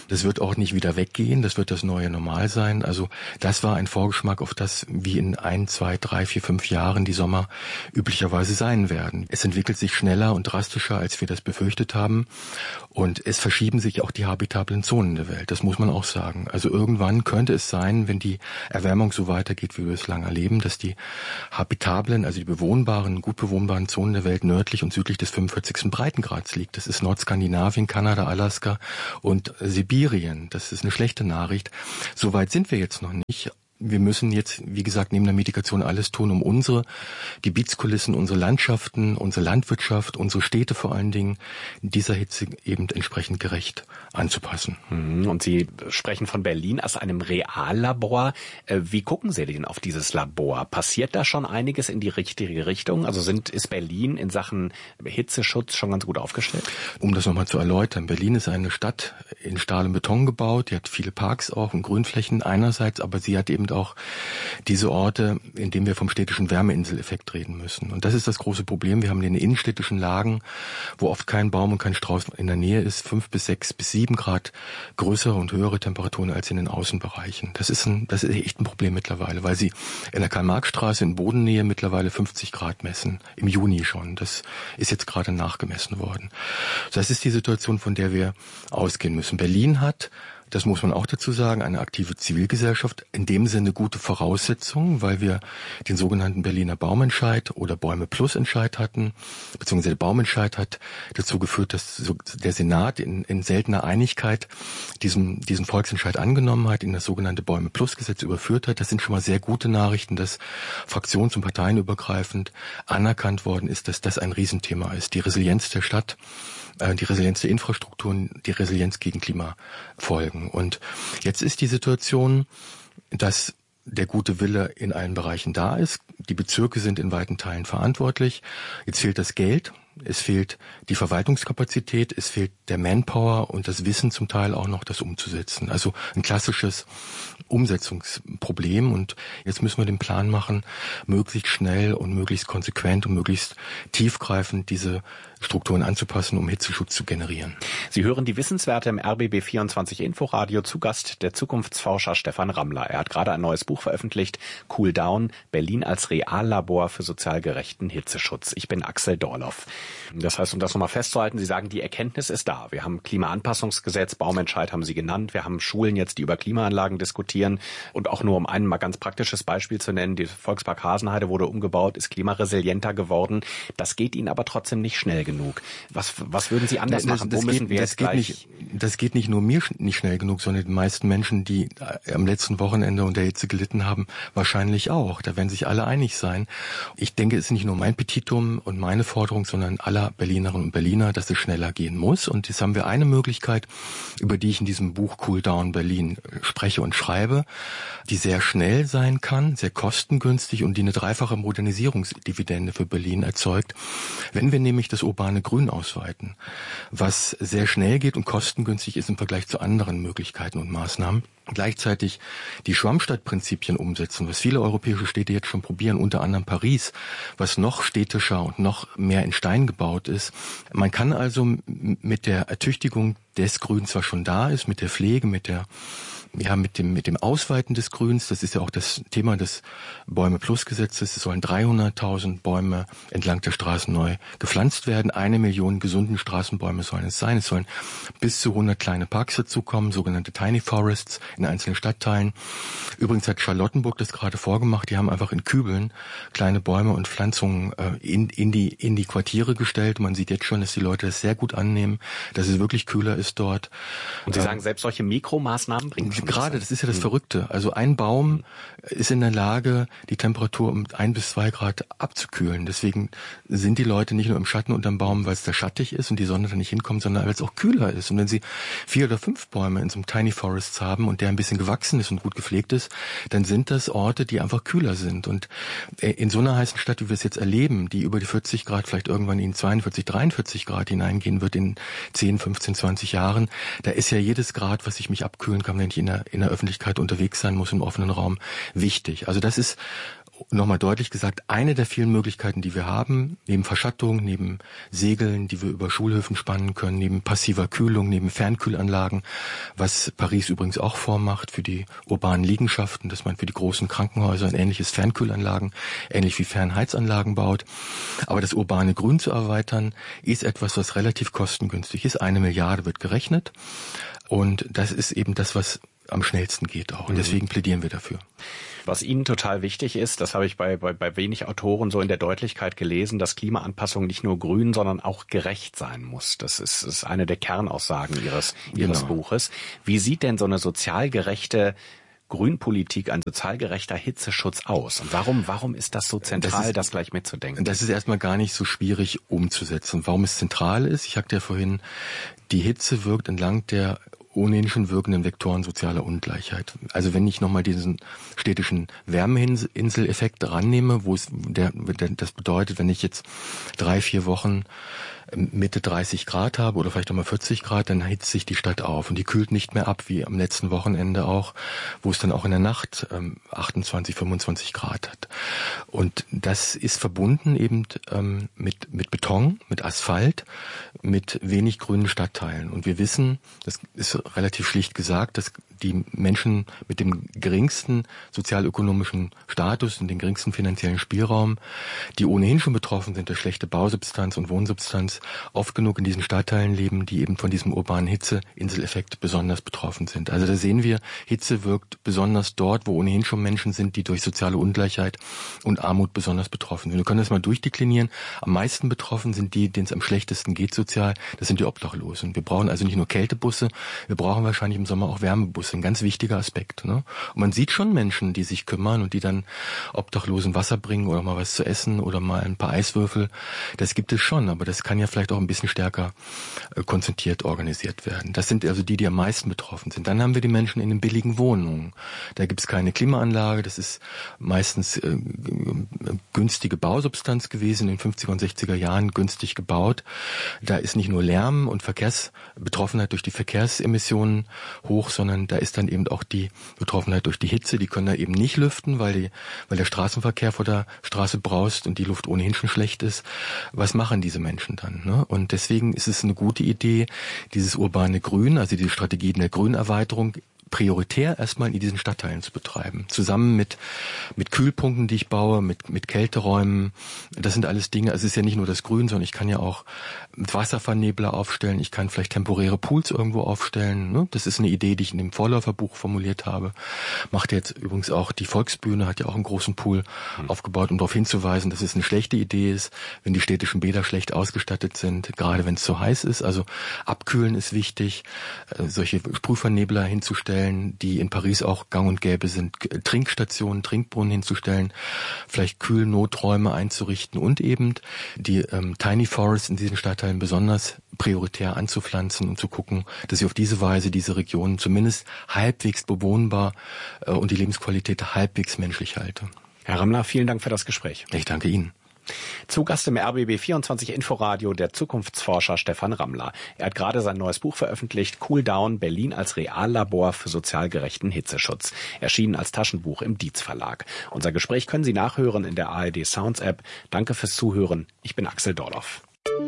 L: Das wird auch nicht wieder weggehen, das wird das neue Normal sein. Also das war ein Vorgeschmack auf das, wie in ein, zwei, drei, vier, fünf Jahren die Sommer üblicherweise sein werden. Es entwickelt sich schneller und drastischer, als wir das befürchtet haben. Und es verschieben sich auch die habitablen Zonen der Welt, das muss man auch sagen. Also irgendwann könnte es sein, wenn die Erwärmung so weitergeht, wie wir es lange erleben, dass die habitablen, also die bewohnbaren, gut bewohnbaren Zonen der Welt nördlich und südlich des fünfundvierzigsten Breitengrads liegt. Das ist Nordskandinavien, Kanada, Alaska und Sibirien. Das ist eine schlechte Nachricht. Soweit sind wir jetzt noch nicht. Wir müssen jetzt, wie gesagt, neben der Mitigation alles tun, um unsere Gebietskulissen, unsere Landschaften, unsere Landwirtschaft, unsere Städte vor allen Dingen dieser Hitze eben entsprechend gerecht anzupassen.
K: Und Sie sprechen von Berlin als einem Reallabor. Wie gucken Sie denn auf dieses Labor? Passiert da schon einiges in die richtige Richtung? Also sind, ist Berlin in Sachen Hitzeschutz schon ganz gut aufgestellt?
L: Um das nochmal zu erläutern, Berlin ist eine Stadt in Stahl und Beton gebaut. Die hat viele Parks auch und Grünflächen einerseits, aber sie hat eben auch diese Orte, in denen wir vom städtischen Wärmeinseleffekt reden müssen. Und das ist das große Problem. Wir haben in den innenstädtischen Lagen, wo oft kein Baum und kein Strauß in der Nähe ist, fünf bis sechs bis sieben Grad größere und höhere Temperaturen als in den Außenbereichen. Das ist ein, das ist echt ein Problem mittlerweile, weil sie in der Karl-Marx-Straße in Bodennähe mittlerweile fünfzig Grad messen. Im Juni schon. Das ist jetzt gerade nachgemessen worden. Das ist die Situation, von der wir ausgehen müssen. Berlin hat, das muss man auch dazu sagen, eine aktive Zivilgesellschaft, in dem Sinne gute Voraussetzungen, weil wir den sogenannten Berliner Baumentscheid oder Bäume Plus Entscheid hatten, beziehungsweise der Baumentscheid hat dazu geführt, dass der Senat in, in seltener Einigkeit diesen, diesen Volksentscheid angenommen hat, in das sogenannte Bäume Plus Gesetz überführt hat. Das sind schon mal sehr gute Nachrichten, dass fraktions- und parteienübergreifend anerkannt worden ist, dass das ein Riesenthema ist. Die Resilienz der Stadt, die Resilienz der Infrastrukturen, die Resilienz gegen Klimafolgen. Und jetzt ist die Situation, dass der gute Wille in allen Bereichen da ist. Die Bezirke sind in weiten Teilen verantwortlich. Jetzt fehlt das Geld. Es fehlt die Verwaltungskapazität, es fehlt der Manpower und das Wissen zum Teil auch noch, das umzusetzen. Also ein klassisches Umsetzungsproblem. Und jetzt müssen wir den Plan machen, möglichst schnell und möglichst konsequent und möglichst tiefgreifend diese Strukturen anzupassen, um Hitzeschutz zu generieren.
K: Sie hören die Wissenswerte im R B B vierundzwanzig Inforadio. Zu Gast der Zukunftsforscher Stefan Rammler. Er hat gerade ein neues Buch veröffentlicht, Cool Down, Berlin als Reallabor für sozial gerechten Hitzeschutz. Ich bin Axel Dorloff. Das heißt, um das nochmal festzuhalten, Sie sagen, die Erkenntnis ist da. Wir haben Klimaanpassungsgesetz, Baumentscheid haben Sie genannt. Wir haben Schulen jetzt, die über Klimaanlagen diskutieren. Und auch nur um ein mal ganz praktisches Beispiel zu nennen, der Volkspark Hasenheide wurde umgebaut, ist klimaresilienter geworden. Das geht Ihnen aber trotzdem nicht schnell genug. Was, was würden Sie anders
L: das,
K: machen?
L: Das
K: Wo müssen
L: geht,
K: wir
L: das
K: jetzt
L: geht
K: gleich...
L: Nicht, das geht nicht nur mir nicht schnell genug, sondern den meisten Menschen, die am letzten Wochenende unter Hitze gelitten haben, wahrscheinlich auch. Da werden sich alle einig sein. Ich denke, es ist nicht nur mein Petitum und meine Forderung, sondern aller Berlinerinnen und Berliner, dass es schneller gehen muss. Und jetzt haben wir eine Möglichkeit, über die ich in diesem Buch Cool Down Berlin spreche und schreibe, die sehr schnell sein kann, sehr kostengünstig und die eine dreifache Modernisierungsdividende für Berlin erzeugt. Wenn wir nämlich das urbane Grün ausweiten, was sehr schnell geht und kostengünstig ist im Vergleich zu anderen Möglichkeiten und Maßnahmen, gleichzeitig die Schwammstadtprinzipien umsetzen, was viele europäische Städte jetzt schon probieren, unter anderem Paris, was noch städtischer und noch mehr in Stein gebaut ist. Man kann also mit der Ertüchtigung des Grüns, was schon da ist, mit der Pflege, mit der Ja, mit dem, mit dem Ausweiten des Grüns, das ist ja auch das Thema des Bäume-Plus-Gesetzes, es sollen dreihunderttausend Bäume entlang der Straßen neu gepflanzt werden. Eine Million gesunden Straßenbäume sollen es sein. Es sollen bis zu hundert kleine Parks dazukommen, sogenannte Tiny Forests in einzelnen Stadtteilen. Übrigens hat Charlottenburg das gerade vorgemacht. Die haben einfach in Kübeln kleine Bäume und Pflanzungen äh, in, in die, in die Quartiere gestellt. Man sieht jetzt schon, dass die Leute das sehr gut annehmen, dass es wirklich kühler ist dort.
K: Und Sie sagen, selbst solche Mikromaßnahmen bringen schon
L: Gerade, das ist ja das Verrückte. Also ein Baum ist in der Lage, die Temperatur um ein bis zwei Grad abzukühlen. Deswegen sind die Leute nicht nur im Schatten unterm Baum, weil es da schattig ist und die Sonne da nicht hinkommt, sondern weil es auch kühler ist. Und wenn Sie vier oder fünf Bäume in so einem Tiny Forest haben und der ein bisschen gewachsen ist und gut gepflegt ist, dann sind das Orte, die einfach kühler sind. Und in so einer heißen Stadt, wie wir es jetzt erleben, die über die vierzig Grad, vielleicht irgendwann in zweiundvierzig, dreiundvierzig Grad hineingehen wird in zehn, fünfzehn, zwanzig Jahren, da ist ja jedes Grad, was ich mich abkühlen kann, wenn ich in der, in der Öffentlichkeit unterwegs sein muss, im offenen Raum, wichtig. Also das ist nochmal deutlich gesagt, eine der vielen Möglichkeiten, die wir haben, neben Verschattung, neben Segeln, die wir über Schulhöfen spannen können, neben passiver Kühlung, neben Fernkühlanlagen, was Paris übrigens auch vormacht für die urbanen Liegenschaften, dass man für die großen Krankenhäuser ein ähnliches Fernkühlanlagen, ähnlich wie Fernheizanlagen baut. Aber das urbane Grün zu erweitern, ist etwas, was relativ kostengünstig ist. Eine Milliarde wird gerechnet. Und das ist eben das, was am schnellsten geht auch. Und deswegen plädieren wir dafür.
K: Was Ihnen total wichtig ist, das habe ich bei, bei, bei wenig Autoren so in der Deutlichkeit gelesen, dass Klimaanpassung nicht nur grün, sondern auch gerecht sein muss. Das ist, ist eine der Kernaussagen Ihres, Ihres genau. Buches. Wie sieht denn so eine sozial gerechte Grünpolitik, ein sozial gerechter Hitzeschutz aus? Und warum, warum ist das so zentral, das, ist, das gleich mitzudenken?
L: Das ist erstmal gar nicht so schwierig umzusetzen. Warum es zentral ist, ich sagte ja vorhin, die Hitze wirkt entlang der ohnehin schon wirkenden Vektoren sozialer Ungleichheit. Also wenn ich nochmal diesen städtischen Wärmeinseleffekt rannehme, wo es der, der, das bedeutet, wenn ich jetzt drei, vier Wochen Mitte dreißig Grad habe oder vielleicht auch mal vierzig Grad, dann hitzt sich die Stadt auf und die kühlt nicht mehr ab, wie am letzten Wochenende auch, wo es dann auch in der Nacht ähm, achtundzwanzig, fünfundzwanzig Grad hat. Und das ist verbunden eben ähm, mit, mit Beton, mit Asphalt, mit wenig grünen Stadtteilen. Und wir wissen, das ist relativ schlicht gesagt, dass die Menschen mit dem geringsten sozialökonomischen Status und dem geringsten finanziellen Spielraum, die ohnehin schon betroffen sind durch schlechte Bausubstanz und Wohnsubstanz, oft genug in diesen Stadtteilen leben, die eben von diesem urbanen Hitzeinseleffekt besonders betroffen sind. Also da sehen wir, Hitze wirkt besonders dort, wo ohnehin schon Menschen sind, die durch soziale Ungleichheit und Armut besonders betroffen sind. Wir können das mal durchdeklinieren. Am meisten betroffen sind die, denen es am schlechtesten geht sozial. Das sind die Obdachlosen. Wir brauchen also nicht nur Kältebusse, wir brauchen wahrscheinlich im Sommer auch Wärmebusse. Ein ganz wichtiger Aspekt. Ne? Und man sieht schon Menschen, die sich kümmern und die dann Obdachlosen Wasser bringen oder mal was zu essen oder mal ein paar Eiswürfel. Das gibt es schon, aber das kann ja vielleicht auch ein bisschen stärker äh, konzentriert organisiert werden. Das sind also die, die am meisten betroffen sind. Dann haben wir die Menschen in den billigen Wohnungen. Da gibt es keine Klimaanlage, das ist meistens äh, günstige Bausubstanz gewesen, in den fünfziger und sechziger Jahren günstig gebaut. Da ist nicht nur Lärm und Verkehrsbetroffenheit durch die Verkehrsemissionen hoch, sondern da ist dann eben auch die Betroffenheit durch die Hitze. Die können da eben nicht lüften, weil die, weil der Straßenverkehr vor der Straße braust und die Luft ohnehin schon schlecht ist. Was machen diese Menschen dann? Ne? Und deswegen ist es eine gute Idee, dieses urbane Grün, also die Strategie der Grünerweiterung, prioritär erstmal in diesen Stadtteilen zu betreiben. Zusammen mit mit Kühlpunkten, die ich baue, mit mit Kälteräumen. Das sind alles Dinge, also es ist ja nicht nur das Grün, sondern ich kann ja auch Wasservernebler aufstellen, ich kann vielleicht temporäre Pools irgendwo aufstellen. Ne? Das ist eine Idee, die ich in dem Vorläuferbuch formuliert habe. Macht jetzt übrigens auch die Volksbühne, hat ja auch einen großen Pool mhm. aufgebaut, um darauf hinzuweisen, dass es eine schlechte Idee ist, wenn die städtischen Bäder schlecht ausgestattet sind, gerade wenn es zu heiß ist. Also abkühlen ist wichtig, äh, solche Sprühvernebler hinzustellen, die in Paris auch gang und gäbe sind, Trinkstationen, Trinkbrunnen hinzustellen, vielleicht Kühlnoträume einzurichten und eben die ähm, Tiny Forests in diesen Stadtteilen besonders prioritär anzupflanzen und zu gucken, dass ich auf diese Weise diese Regionen zumindest halbwegs bewohnbar äh, und die Lebensqualität halbwegs menschlich halte.
K: Herr Rammler, vielen Dank für das Gespräch.
L: Ich danke Ihnen.
K: Zu Gast im R B B vierundzwanzig Inforadio der Zukunftsforscher Stefan Rammler. Er hat gerade sein neues Buch veröffentlicht, Cool Down, Berlin als Reallabor für sozial gerechten Hitzeschutz. Erschienen als Taschenbuch im Dietz Verlag. Unser Gespräch können Sie nachhören in der A R D Sounds App. Danke fürs Zuhören. Ich bin Axel Dorloff.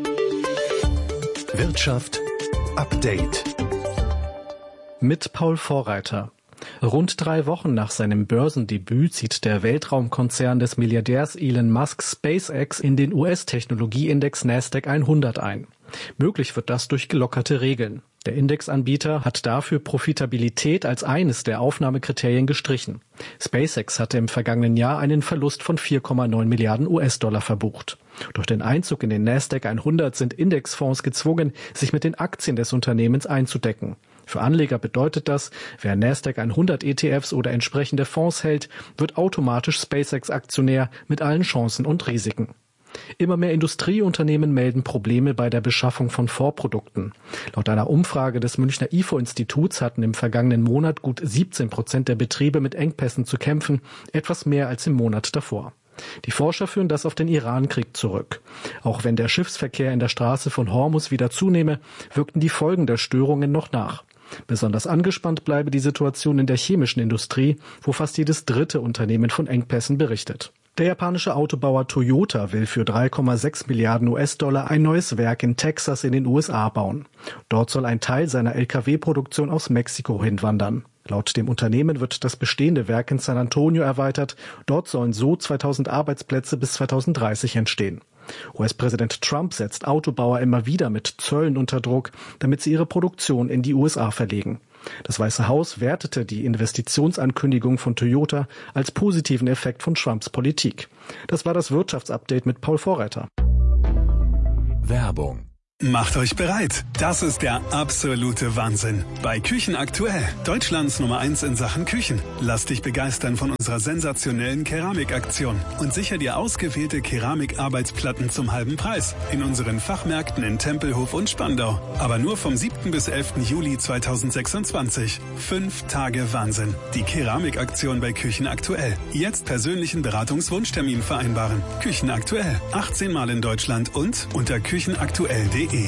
C: Wirtschaft Update
B: mit Paul Vorreiter. Rund drei Wochen nach seinem Börsendebüt zieht der Weltraumkonzern des Milliardärs Elon Musk SpaceX in den U S-Technologieindex Nasdaq hundert ein. Möglich wird das durch gelockerte Regeln. Der Indexanbieter hat dafür Profitabilität als eines der Aufnahmekriterien gestrichen. SpaceX hatte im vergangenen Jahr einen Verlust von vier Komma neun Milliarden U S-Dollar verbucht. Durch den Einzug in den Nasdaq hundert sind Indexfonds gezwungen, sich mit den Aktien des Unternehmens einzudecken. Für Anleger bedeutet das, wer Nasdaq hundert E T Fs oder entsprechende Fonds hält, wird automatisch SpaceX-Aktionär mit allen Chancen und Risiken. Immer mehr Industrieunternehmen melden Probleme bei der Beschaffung von Vorprodukten. Laut einer Umfrage des Münchner I F O-Instituts hatten im vergangenen Monat gut siebzehn Prozent der Betriebe mit Engpässen zu kämpfen, etwas mehr als im Monat davor. Die Forscher führen das auf den Iran-Krieg zurück. Auch wenn der Schiffsverkehr in der Straße von Hormuz wieder zunehme, wirkten die Folgen der Störungen noch nach. Besonders angespannt bleibe die Situation in der chemischen Industrie, wo fast jedes dritte Unternehmen von Engpässen berichtet.
M: Der japanische Autobauer Toyota will für drei Komma sechs Milliarden U S-Dollar ein neues Werk in Texas in den U S A bauen. Dort soll ein Teil seiner L K W-Produktion aus Mexiko hinwandern. Laut dem Unternehmen wird das bestehende Werk in San Antonio erweitert. Dort sollen so zweitausend Arbeitsplätze bis zweitausenddreißig entstehen. U S-Präsident Trump setzt Autobauer immer wieder mit Zöllen unter Druck, damit sie ihre Produktion in die U S A verlegen. Das Weiße Haus wertete die Investitionsankündigung von Toyota als positiven Effekt von Trumps Politik. Das war das Wirtschaftsupdate mit Paul Vorreiter.
C: Werbung. Macht euch bereit. Das ist der absolute Wahnsinn. Bei Küchen aktuell. Deutschlands Nummer eins in Sachen Küchen. Lass dich begeistern von unserer sensationellen Keramikaktion und sicher dir ausgewählte Keramikarbeitsplatten zum halben Preis in unseren Fachmärkten in Tempelhof und Spandau. Aber nur vom siebten bis elften Juli zweitausendsechsundzwanzig. Fünf Tage Wahnsinn. Die Keramikaktion bei Küchen aktuell. Jetzt persönlichen Beratungswunschtermin vereinbaren. Küchen aktuell. achtzehn Mal in Deutschland und unter küchenaktuell punkt de.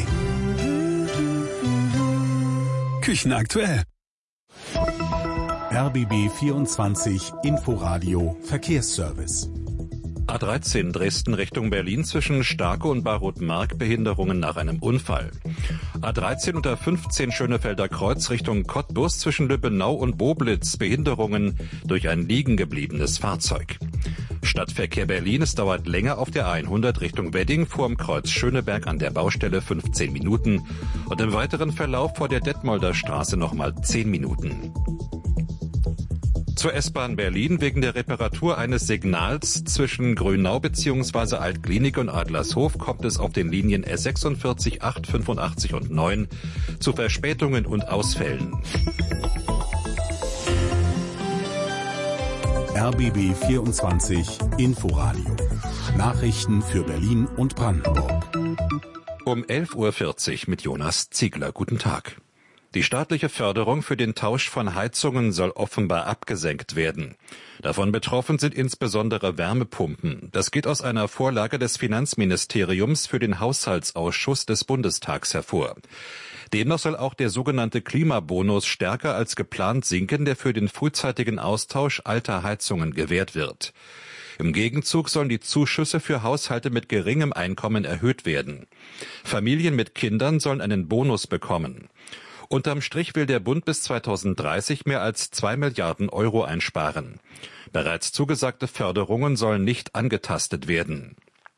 C: Küchen aktuell. R B B vierundzwanzig Inforadio Verkehrsservice.
A: A dreizehn Dresden Richtung Berlin zwischen Starke und Barroth-Mark Behinderungen nach einem Unfall. A dreizehn unter fünfzehn Schönefelder Kreuz Richtung Cottbus zwischen Lübbenau und Boblitz Behinderungen durch ein liegen gebliebenes Fahrzeug. Stadtverkehr Berlin, es dauert länger auf der hundert Richtung Wedding vorm Kreuz Schöneberg an der Baustelle fünfzehn Minuten und im weiteren Verlauf vor der Detmolder Straße nochmal zehn Minuten. Zur S-Bahn Berlin wegen der Reparatur eines Signals zwischen Grünau bzw. Altklinik und Adlershof kommt es auf den Linien S sechsundvierzig, acht, fünfundachtzig und neun zu Verspätungen und Ausfällen.
C: R B B vierundzwanzig Inforadio. Nachrichten für Berlin und Brandenburg.
A: Um elf Uhr vierzig mit Jonas Ziegler. Guten Tag. Die staatliche Förderung für den Tausch von Heizungen soll offenbar abgesenkt werden. Davon betroffen sind insbesondere Wärmepumpen. Das geht aus einer Vorlage des Finanzministeriums für den Haushaltsausschuss des Bundestags hervor. Demnach soll auch der sogenannte Klimabonus stärker als geplant sinken, der für den frühzeitigen Austausch alter Heizungen gewährt wird. Im Gegenzug sollen die Zuschüsse für Haushalte mit geringem Einkommen erhöht werden. Familien mit Kindern sollen einen Bonus bekommen. Unterm Strich will der Bund bis zweitausenddreißig mehr als zwei Milliarden Euro einsparen. Bereits zugesagte Förderungen sollen nicht angetastet werden.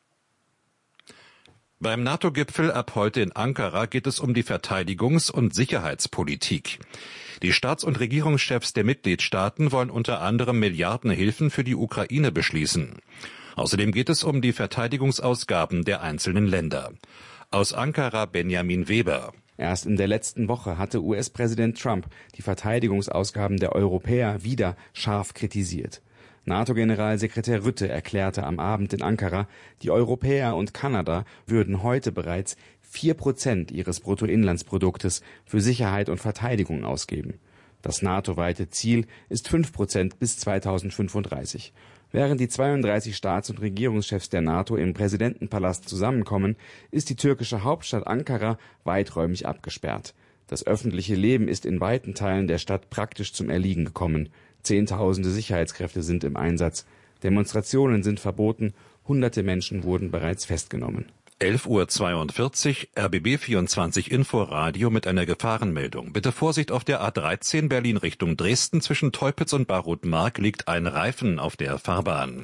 A: Beim NATO-Gipfel ab heute in Ankara geht es um die Verteidigungs- und Sicherheitspolitik. Die Staats- und Regierungschefs der Mitgliedstaaten wollen unter anderem Milliardenhilfen für die Ukraine beschließen. Außerdem geht es um die Verteidigungsausgaben der einzelnen Länder. Aus Ankara Benjamin Weber.
N: Erst in der letzten Woche hatte U S-Präsident Trump die Verteidigungsausgaben der Europäer wieder scharf kritisiert. NATO-Generalsekretär Rutte erklärte am Abend in Ankara, die Europäer und Kanada würden heute bereits vier Prozent ihres Bruttoinlandsproduktes für Sicherheit und Verteidigung ausgeben. Das NATO-weite Ziel ist fünf Prozent bis zweitausendfünfunddreißig. Während die zweiunddreißig Staats- und Regierungschefs der NATO im Präsidentenpalast zusammenkommen, ist die türkische Hauptstadt Ankara weiträumig abgesperrt. Das öffentliche Leben ist in weiten Teilen der Stadt praktisch zum Erliegen gekommen. Zehntausende Sicherheitskräfte sind im Einsatz. Demonstrationen sind verboten. Hunderte Menschen wurden bereits festgenommen.
A: elf Uhr zweiundvierzig, R B B vierundzwanzig Inforadio mit einer Gefahrenmeldung. Bitte Vorsicht auf der A dreizehn Berlin Richtung Dresden. Zwischen Teupitz und Barroth-Mark liegt ein Reifen auf der Fahrbahn.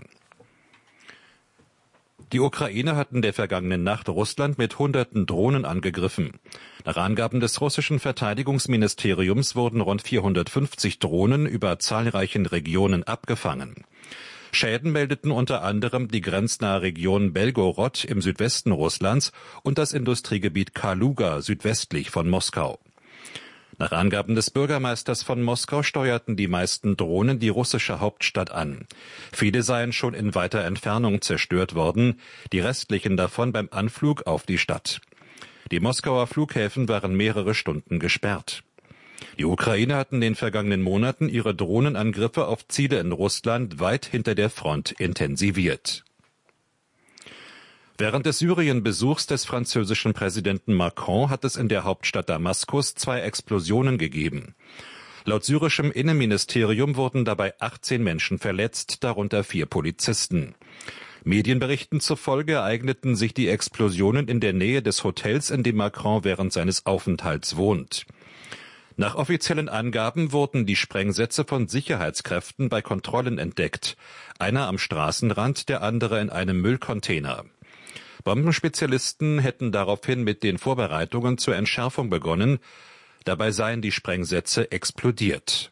A: Die Ukraine hat in der vergangenen Nacht Russland mit hunderten Drohnen angegriffen. Nach Angaben des russischen Verteidigungsministeriums wurden rund vierhundertfünfzig Drohnen über zahlreichen Regionen abgefangen. Schäden meldeten unter anderem die grenznahe Region Belgorod im Südwesten Russlands und das Industriegebiet Kaluga südwestlich von Moskau. Nach Angaben des Bürgermeisters von Moskau steuerten die meisten Drohnen die russische Hauptstadt an. Viele seien schon in weiter Entfernung zerstört worden, die restlichen davon beim Anflug auf die Stadt. Die Moskauer Flughäfen waren mehrere Stunden gesperrt. Die Ukraine hat in den vergangenen Monaten ihre Drohnenangriffe auf Ziele in Russland weit hinter der Front intensiviert. Während des Syrien-Besuchs des französischen Präsidenten Macron hat es in der Hauptstadt Damaskus zwei Explosionen gegeben. Laut syrischem Innenministerium wurden dabei achtzehn Menschen verletzt, darunter vier Polizisten. Medienberichten zufolge ereigneten sich die Explosionen in der Nähe des Hotels, in dem Macron während seines Aufenthalts wohnt. Nach offiziellen Angaben wurden die Sprengsätze von Sicherheitskräften bei Kontrollen entdeckt. Einer am Straßenrand, der andere in einem Müllcontainer. Bombenspezialisten hätten daraufhin mit den Vorbereitungen zur Entschärfung begonnen. Dabei seien die Sprengsätze explodiert.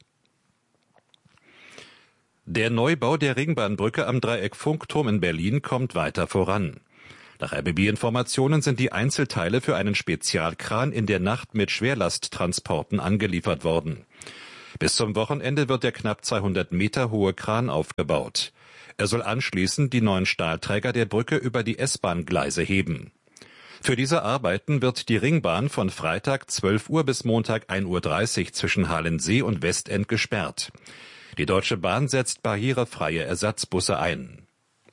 A: Der Neubau der Ringbahnbrücke am Dreieck Funkturm in Berlin kommt weiter voran. Nach R B B-Informationen sind die Einzelteile für einen Spezialkran in der Nacht mit Schwerlasttransporten angeliefert worden. Bis zum Wochenende wird der knapp zweihundert Meter hohe Kran aufgebaut. Er soll anschließend die neuen Stahlträger der Brücke über die S-Bahn-Gleise heben. Für diese Arbeiten wird die Ringbahn von Freitag zwölf Uhr bis Montag ein Uhr dreißig zwischen Halensee und Westend gesperrt. Die Deutsche Bahn setzt barrierefreie Ersatzbusse ein.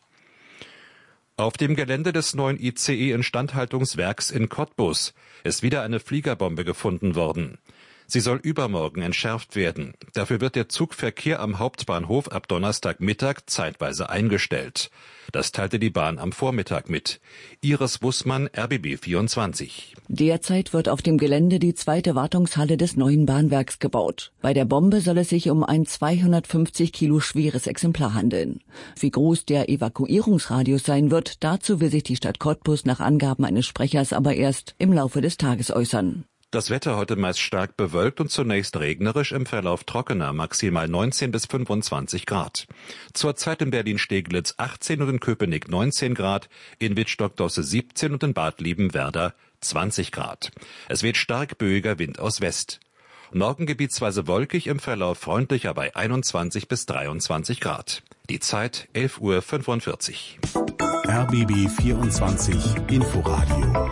A: Auf dem Gelände des neuen I C E-Instandhaltungswerks in Cottbus ist wieder eine Fliegerbombe gefunden worden. Sie soll übermorgen entschärft werden. Dafür wird der Zugverkehr am Hauptbahnhof ab Donnerstagmittag zeitweise eingestellt. Das teilte die Bahn am Vormittag mit. Iris Wussmann, R B B vierundzwanzig.
E: Derzeit wird auf dem Gelände die zweite Wartungshalle des neuen Bahnwerks gebaut. Bei der Bombe soll es sich um ein zweihundertfünfzig Kilo schweres Exemplar handeln. Wie groß der Evakuierungsradius sein wird, dazu will sich die Stadt Cottbus nach Angaben eines Sprechers aber erst im Laufe des Tages äußern.
A: Das Wetter heute meist stark bewölkt und zunächst regnerisch, im Verlauf trockener, maximal neunzehn bis fünfundzwanzig Grad. Zurzeit in Berlin-Steglitz achtzehn und in Köpenick neunzehn Grad, in Wittstock-Dosse siebzehn und in Bad Liebenwerda zwanzig Grad. Es weht stark böiger Wind aus West. Morgen gebietsweise wolkig, im Verlauf freundlicher bei einundzwanzig bis dreiundzwanzig Grad. Die Zeit elf Uhr fünfundvierzig.
C: R B B vierundzwanzig Inforadio.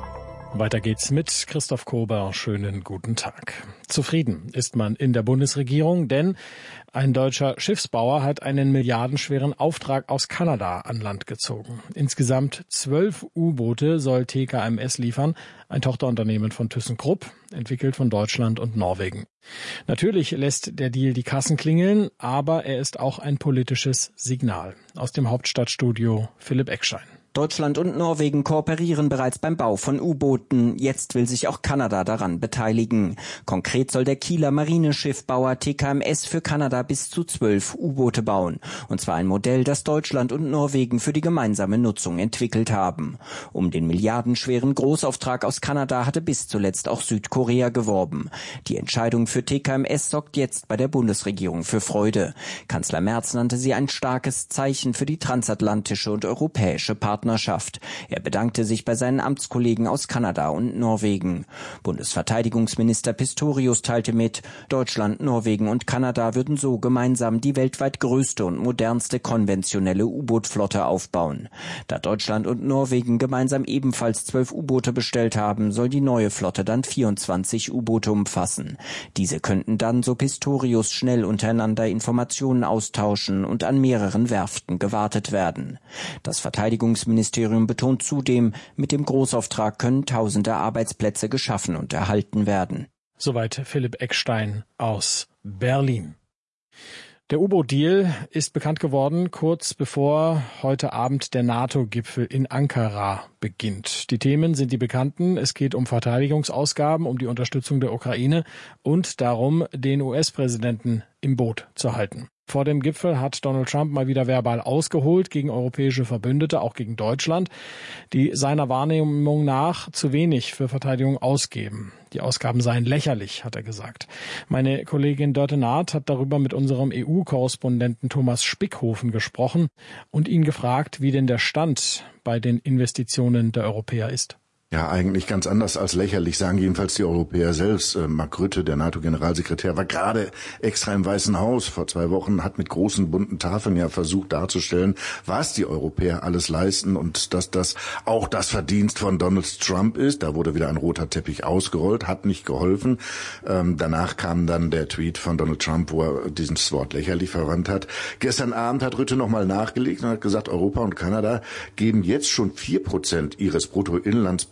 B: Weiter geht's mit Christoph Kober. Schönen guten Tag. Zufrieden ist man in der Bundesregierung, denn ein deutscher Schiffsbauer hat einen milliardenschweren Auftrag aus Kanada an Land gezogen. Insgesamt zwölf U-Boote soll T K M S liefern, ein Tochterunternehmen von ThyssenKrupp, entwickelt von Deutschland und Norwegen. Natürlich lässt der Deal die Kassen klingeln, aber er ist auch ein politisches Signal. Aus dem Hauptstadtstudio Philipp Eckstein.
O: Deutschland und Norwegen kooperieren bereits beim Bau von U-Booten. Jetzt will sich auch Kanada daran beteiligen. Konkret soll der Kieler Marineschiffbauer T K M S für Kanada bis zu zwölf U-Boote bauen. Und zwar ein Modell, das Deutschland und Norwegen für die gemeinsame Nutzung entwickelt haben. Um den milliardenschweren Großauftrag aus Kanada hatte bis zuletzt auch Südkorea geworben. Die Entscheidung für T K M S sorgt jetzt bei der Bundesregierung für Freude. Kanzler Merz nannte sie ein starkes Zeichen für die transatlantische und europäische Partnerschaft. Partnerschaft. Er bedankte sich bei seinen Amtskollegen aus Kanada und Norwegen. Bundesverteidigungsminister Pistorius teilte mit, Deutschland, Norwegen und Kanada würden so gemeinsam die weltweit größte und modernste konventionelle U-Boot-Flotte aufbauen. Da Deutschland und Norwegen gemeinsam ebenfalls zwölf U-Boote bestellt haben, soll die neue Flotte dann vierundzwanzig U-Boote umfassen. Diese könnten dann, so Pistorius, schnell untereinander Informationen austauschen und an mehreren Werften gewartet werden. Das Verteidigungsministerium Ministerium betont zudem, mit dem Großauftrag können tausende Arbeitsplätze geschaffen und erhalten werden.
B: Soweit Philipp Eckstein aus Berlin. Der U-Boot-Deal ist bekannt geworden, kurz bevor heute Abend der NATO-Gipfel in Ankara beginnt. Die Themen sind die bekannten. Es geht um Verteidigungsausgaben, um die Unterstützung der Ukraine und darum, den U S-Präsidenten im Boot zu halten. Vor dem Gipfel hat Donald Trump mal wieder verbal ausgeholt gegen europäische Verbündete, auch gegen Deutschland, die seiner Wahrnehmung nach zu wenig für Verteidigung ausgeben. Die Ausgaben seien lächerlich, hat er gesagt. Meine Kollegin Dörte Naht hat darüber mit unserem E U-Korrespondenten Thomas Spickhofen gesprochen und ihn gefragt, wie denn der Stand bei den Investitionen der Europäer ist.
P: Ja, eigentlich ganz anders als lächerlich, sagen jedenfalls die Europäer selbst. Äh, Mark Rutte, der NATO-Generalsekretär, war gerade extra im Weißen Haus vor zwei Wochen, hat mit großen bunten Tafeln ja versucht darzustellen, was die Europäer alles leisten und dass das auch das Verdienst von Donald Trump ist. Da wurde wieder ein roter Teppich ausgerollt, hat nicht geholfen. Ähm, danach kam dann der Tweet von Donald Trump, wo er dieses Wort lächerlich verwandt hat. Gestern Abend hat Rutte nochmal nachgelegt und hat gesagt, Europa und Kanada geben jetzt schon vier Prozent ihres Bruttoinlandsprodukts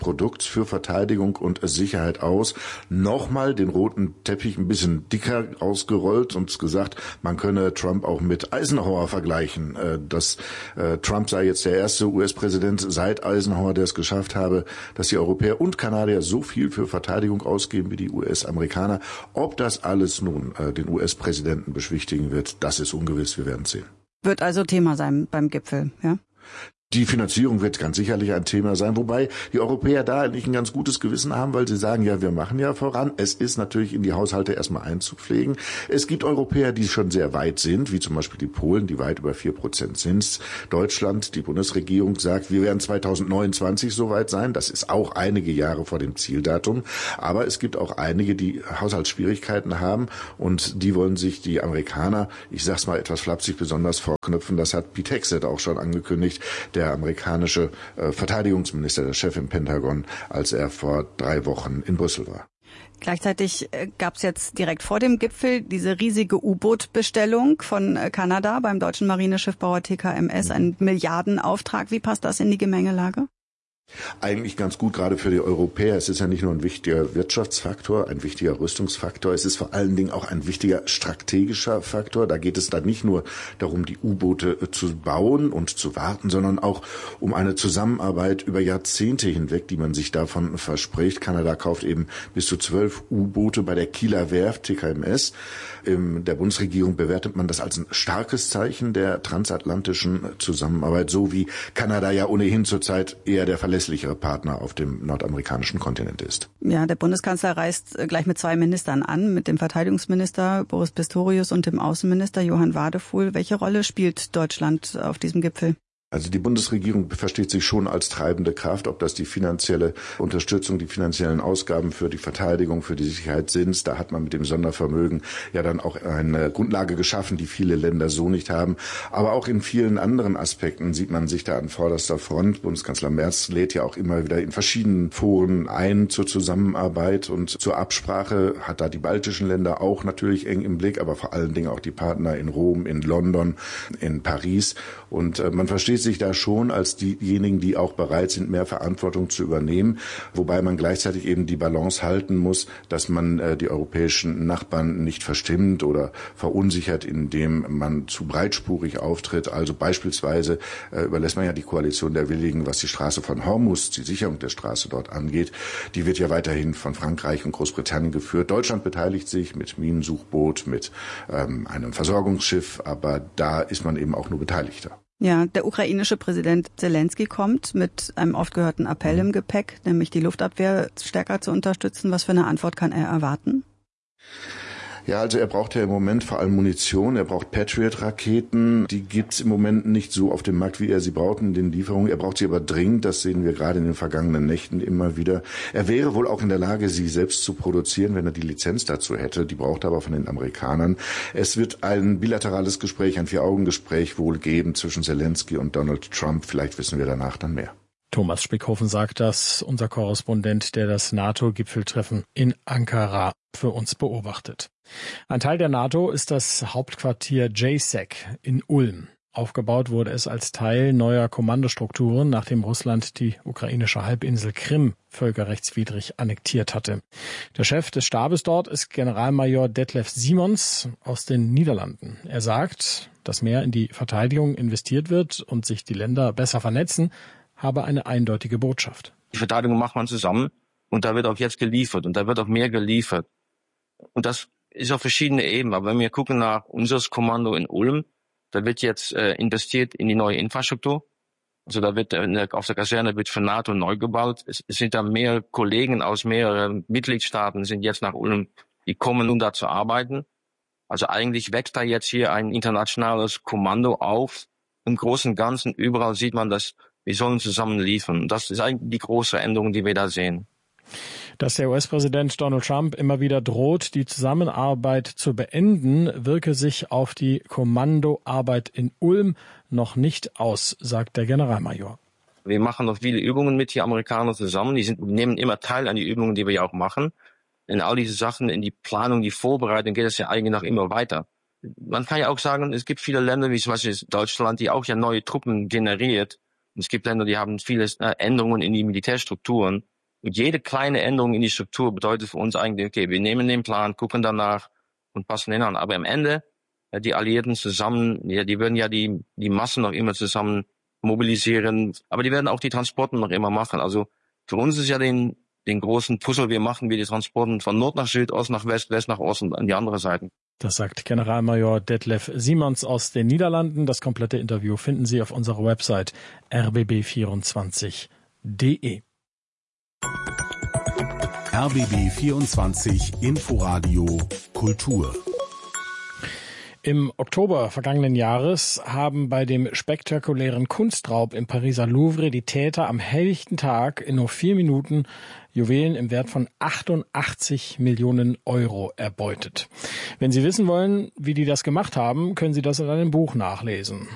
P: Produkts für Verteidigung und Sicherheit aus. Nochmal den roten Teppich ein bisschen dicker ausgerollt und gesagt, man könne Trump auch mit Eisenhower vergleichen. Dass Trump sei jetzt der erste U S-Präsident seit Eisenhower, der es geschafft habe, dass die Europäer und Kanadier so viel für Verteidigung ausgeben wie die U S-Amerikaner. Ob das alles nun den U S-Präsidenten beschwichtigen wird, das ist ungewiss. Wir werden sehen.
Q: Wird also Thema sein beim Gipfel, ja?
P: Die Finanzierung wird ganz sicherlich ein Thema sein, wobei die Europäer da eigentlich ein ganz gutes Gewissen haben, weil sie sagen, ja, wir machen ja voran. Es ist natürlich in die Haushalte erstmal einzupflegen. Es gibt Europäer, die schon sehr weit sind, wie zum Beispiel die Polen, die weit über vier Prozent sind. Deutschland, die Bundesregierung sagt, wir werden zweitausendneunundzwanzig soweit sein. Das ist auch einige Jahre vor dem Zieldatum. Aber es gibt auch einige, die Haushaltsschwierigkeiten haben und die wollen sich die Amerikaner, ich sag's mal etwas flapsig, besonders vorknüpfen. Das hat Pete Hegseth auch schon angekündigt, der amerikanische äh, Verteidigungsminister, der Chef im Pentagon, als er vor drei Wochen in Brüssel war.
Q: Gleichzeitig äh, gab es jetzt direkt vor dem Gipfel diese riesige U-Boot-Bestellung von äh, Kanada beim deutschen Marineschiffbauer T K M S, ein Milliardenauftrag. Wie passt das in die Gemengelage?
P: Eigentlich ganz gut, gerade für die Europäer. Es ist ja nicht nur ein wichtiger Wirtschaftsfaktor, ein wichtiger Rüstungsfaktor. Es ist vor allen Dingen auch ein wichtiger strategischer Faktor. Da geht es dann nicht nur darum, die U-Boote zu bauen und zu warten, sondern auch um eine Zusammenarbeit über Jahrzehnte hinweg, die man sich davon verspricht. Kanada kauft eben bis zu zwölf U-Boote bei der Kieler Werft T K M S. In der Bundesregierung bewertet man das als ein starkes Zeichen der transatlantischen Zusammenarbeit, so wie Kanada ja ohnehin zurzeit eher der verlässlichere Partner auf dem nordamerikanischen Kontinent ist.
Q: Ja, der Bundeskanzler reist gleich mit zwei Ministern an, mit dem Verteidigungsminister Boris Pistorius und dem Außenminister Johann Wadefuhl. Welche Rolle spielt Deutschland auf diesem Gipfel?
P: Also die Bundesregierung versteht sich schon als treibende Kraft, ob das die finanzielle Unterstützung, die finanziellen Ausgaben für die Verteidigung, für die Sicherheit sind. Da hat man mit dem Sondervermögen ja dann auch eine Grundlage geschaffen, die viele Länder so nicht haben. Aber auch in vielen anderen Aspekten sieht man sich da an vorderster Front. Bundeskanzler Merz lädt ja auch immer wieder in verschiedenen Foren ein zur Zusammenarbeit und zur Absprache, hat da die baltischen Länder auch natürlich eng im Blick, aber vor allen Dingen auch die Partner in Rom, in London, in Paris. Und äh, man versteht sich da schon als diejenigen, die auch bereit sind, mehr Verantwortung zu übernehmen, wobei man gleichzeitig eben die Balance halten muss, dass man äh, die europäischen Nachbarn nicht verstimmt oder verunsichert, indem man zu breitspurig auftritt. Also beispielsweise äh, überlässt man ja die Koalition der Willigen, was die Straße von Hormuz, die Sicherung der Straße dort angeht. Die wird ja weiterhin von Frankreich und Großbritannien geführt. Deutschland beteiligt sich mit Minensuchboot, mit ähm, einem Versorgungsschiff, aber da ist man eben auch nur Beteiligter.
Q: Ja, der ukrainische Präsident Zelensky kommt mit einem oft gehörten Appell im Gepäck, nämlich die Luftabwehr stärker zu unterstützen. Was für eine Antwort kann er erwarten?
P: Ja, also er braucht ja im Moment vor allem Munition, er braucht Patriot-Raketen, die gibt's im Moment nicht so auf dem Markt, wie er sie braucht in den Lieferungen. Er braucht sie aber dringend, das sehen wir gerade in den vergangenen Nächten immer wieder. Er wäre wohl auch in der Lage, sie selbst zu produzieren, wenn er die Lizenz dazu hätte, die braucht er aber von den Amerikanern. Es wird ein bilaterales Gespräch, ein Vier-Augen-Gespräch wohl geben zwischen Zelensky und Donald Trump, vielleicht wissen wir danach dann mehr.
B: Thomas Spickhofen sagt das, unser Korrespondent, der das NATO-Gipfeltreffen in Ankara für uns beobachtet. Ein Teil der NATO ist das Hauptquartier J S A C in Ulm. Aufgebaut wurde es als Teil neuer Kommandostrukturen, nachdem Russland die ukrainische Halbinsel Krim völkerrechtswidrig annektiert hatte. Der Chef des Stabes dort ist Generalmajor Detlef Simons aus den Niederlanden. Er sagt, dass mehr in die Verteidigung investiert wird und sich die Länder besser vernetzen, habe eine eindeutige Botschaft.
R: Die Verteidigung macht man zusammen und da wird auch jetzt geliefert und da wird auch mehr geliefert. Und das ist auf verschiedene Ebenen. Aber wenn wir gucken nach unseres Kommando in Ulm, da wird jetzt äh, investiert in die neue Infrastruktur. Also da wird äh, auf der Kaserne wird für NATO neu gebaut. Es, es sind da mehr Kollegen aus mehreren Mitgliedstaaten sind jetzt nach Ulm, die kommen, um da zu arbeiten. Also eigentlich wächst da jetzt hier ein internationales Kommando auf. Im Großen und Ganzen überall sieht man, dass wir sollen zusammen liefern. Das ist eigentlich die große Änderung, die wir da sehen.
B: Dass der U S-Präsident Donald Trump immer wieder droht, die Zusammenarbeit zu beenden, wirke sich auf die Kommandoarbeit in Ulm noch nicht aus, sagt der Generalmajor.
R: Wir machen noch viele Übungen mit den Amerikanern zusammen. Die sind, nehmen immer teil an die Übungen, die wir ja auch machen. In all diese Sachen, in die Planung, die Vorbereitung geht es ja eigentlich noch immer weiter. Man kann ja auch sagen, es gibt viele Länder, wie zum Beispiel Deutschland, die auch ja neue Truppen generiert. Und es gibt Länder, die haben viele Änderungen in die Militärstrukturen. Und jede kleine Änderung in die Struktur bedeutet für uns eigentlich, okay, wir nehmen den Plan, gucken danach und passen den an. Aber am Ende, die Alliierten zusammen, ja, die würden ja die, die Massen noch immer zusammen mobilisieren, aber die werden auch die Transporte noch immer machen. Also für uns ist ja den, den großen Puzzle, wir machen wir die Transporte von Nord nach Süd, Ost nach West, West nach Ost und an die andere Seite.
B: Das sagt Generalmajor Detlef Simons aus den Niederlanden. Das komplette Interview finden Sie auf unserer Website r b b vierundzwanzig punkt d e.
S: R B B vierundzwanzig Inforadio Kultur.
B: Im Oktober vergangenen Jahres haben bei dem spektakulären Kunstraub im Pariser Louvre die Täter am helllichten Tag in nur vier Minuten Juwelen im Wert von achtundachtzig Millionen Euro erbeutet. Wenn Sie wissen wollen, wie die das gemacht haben, können Sie das in einem Buch nachlesen.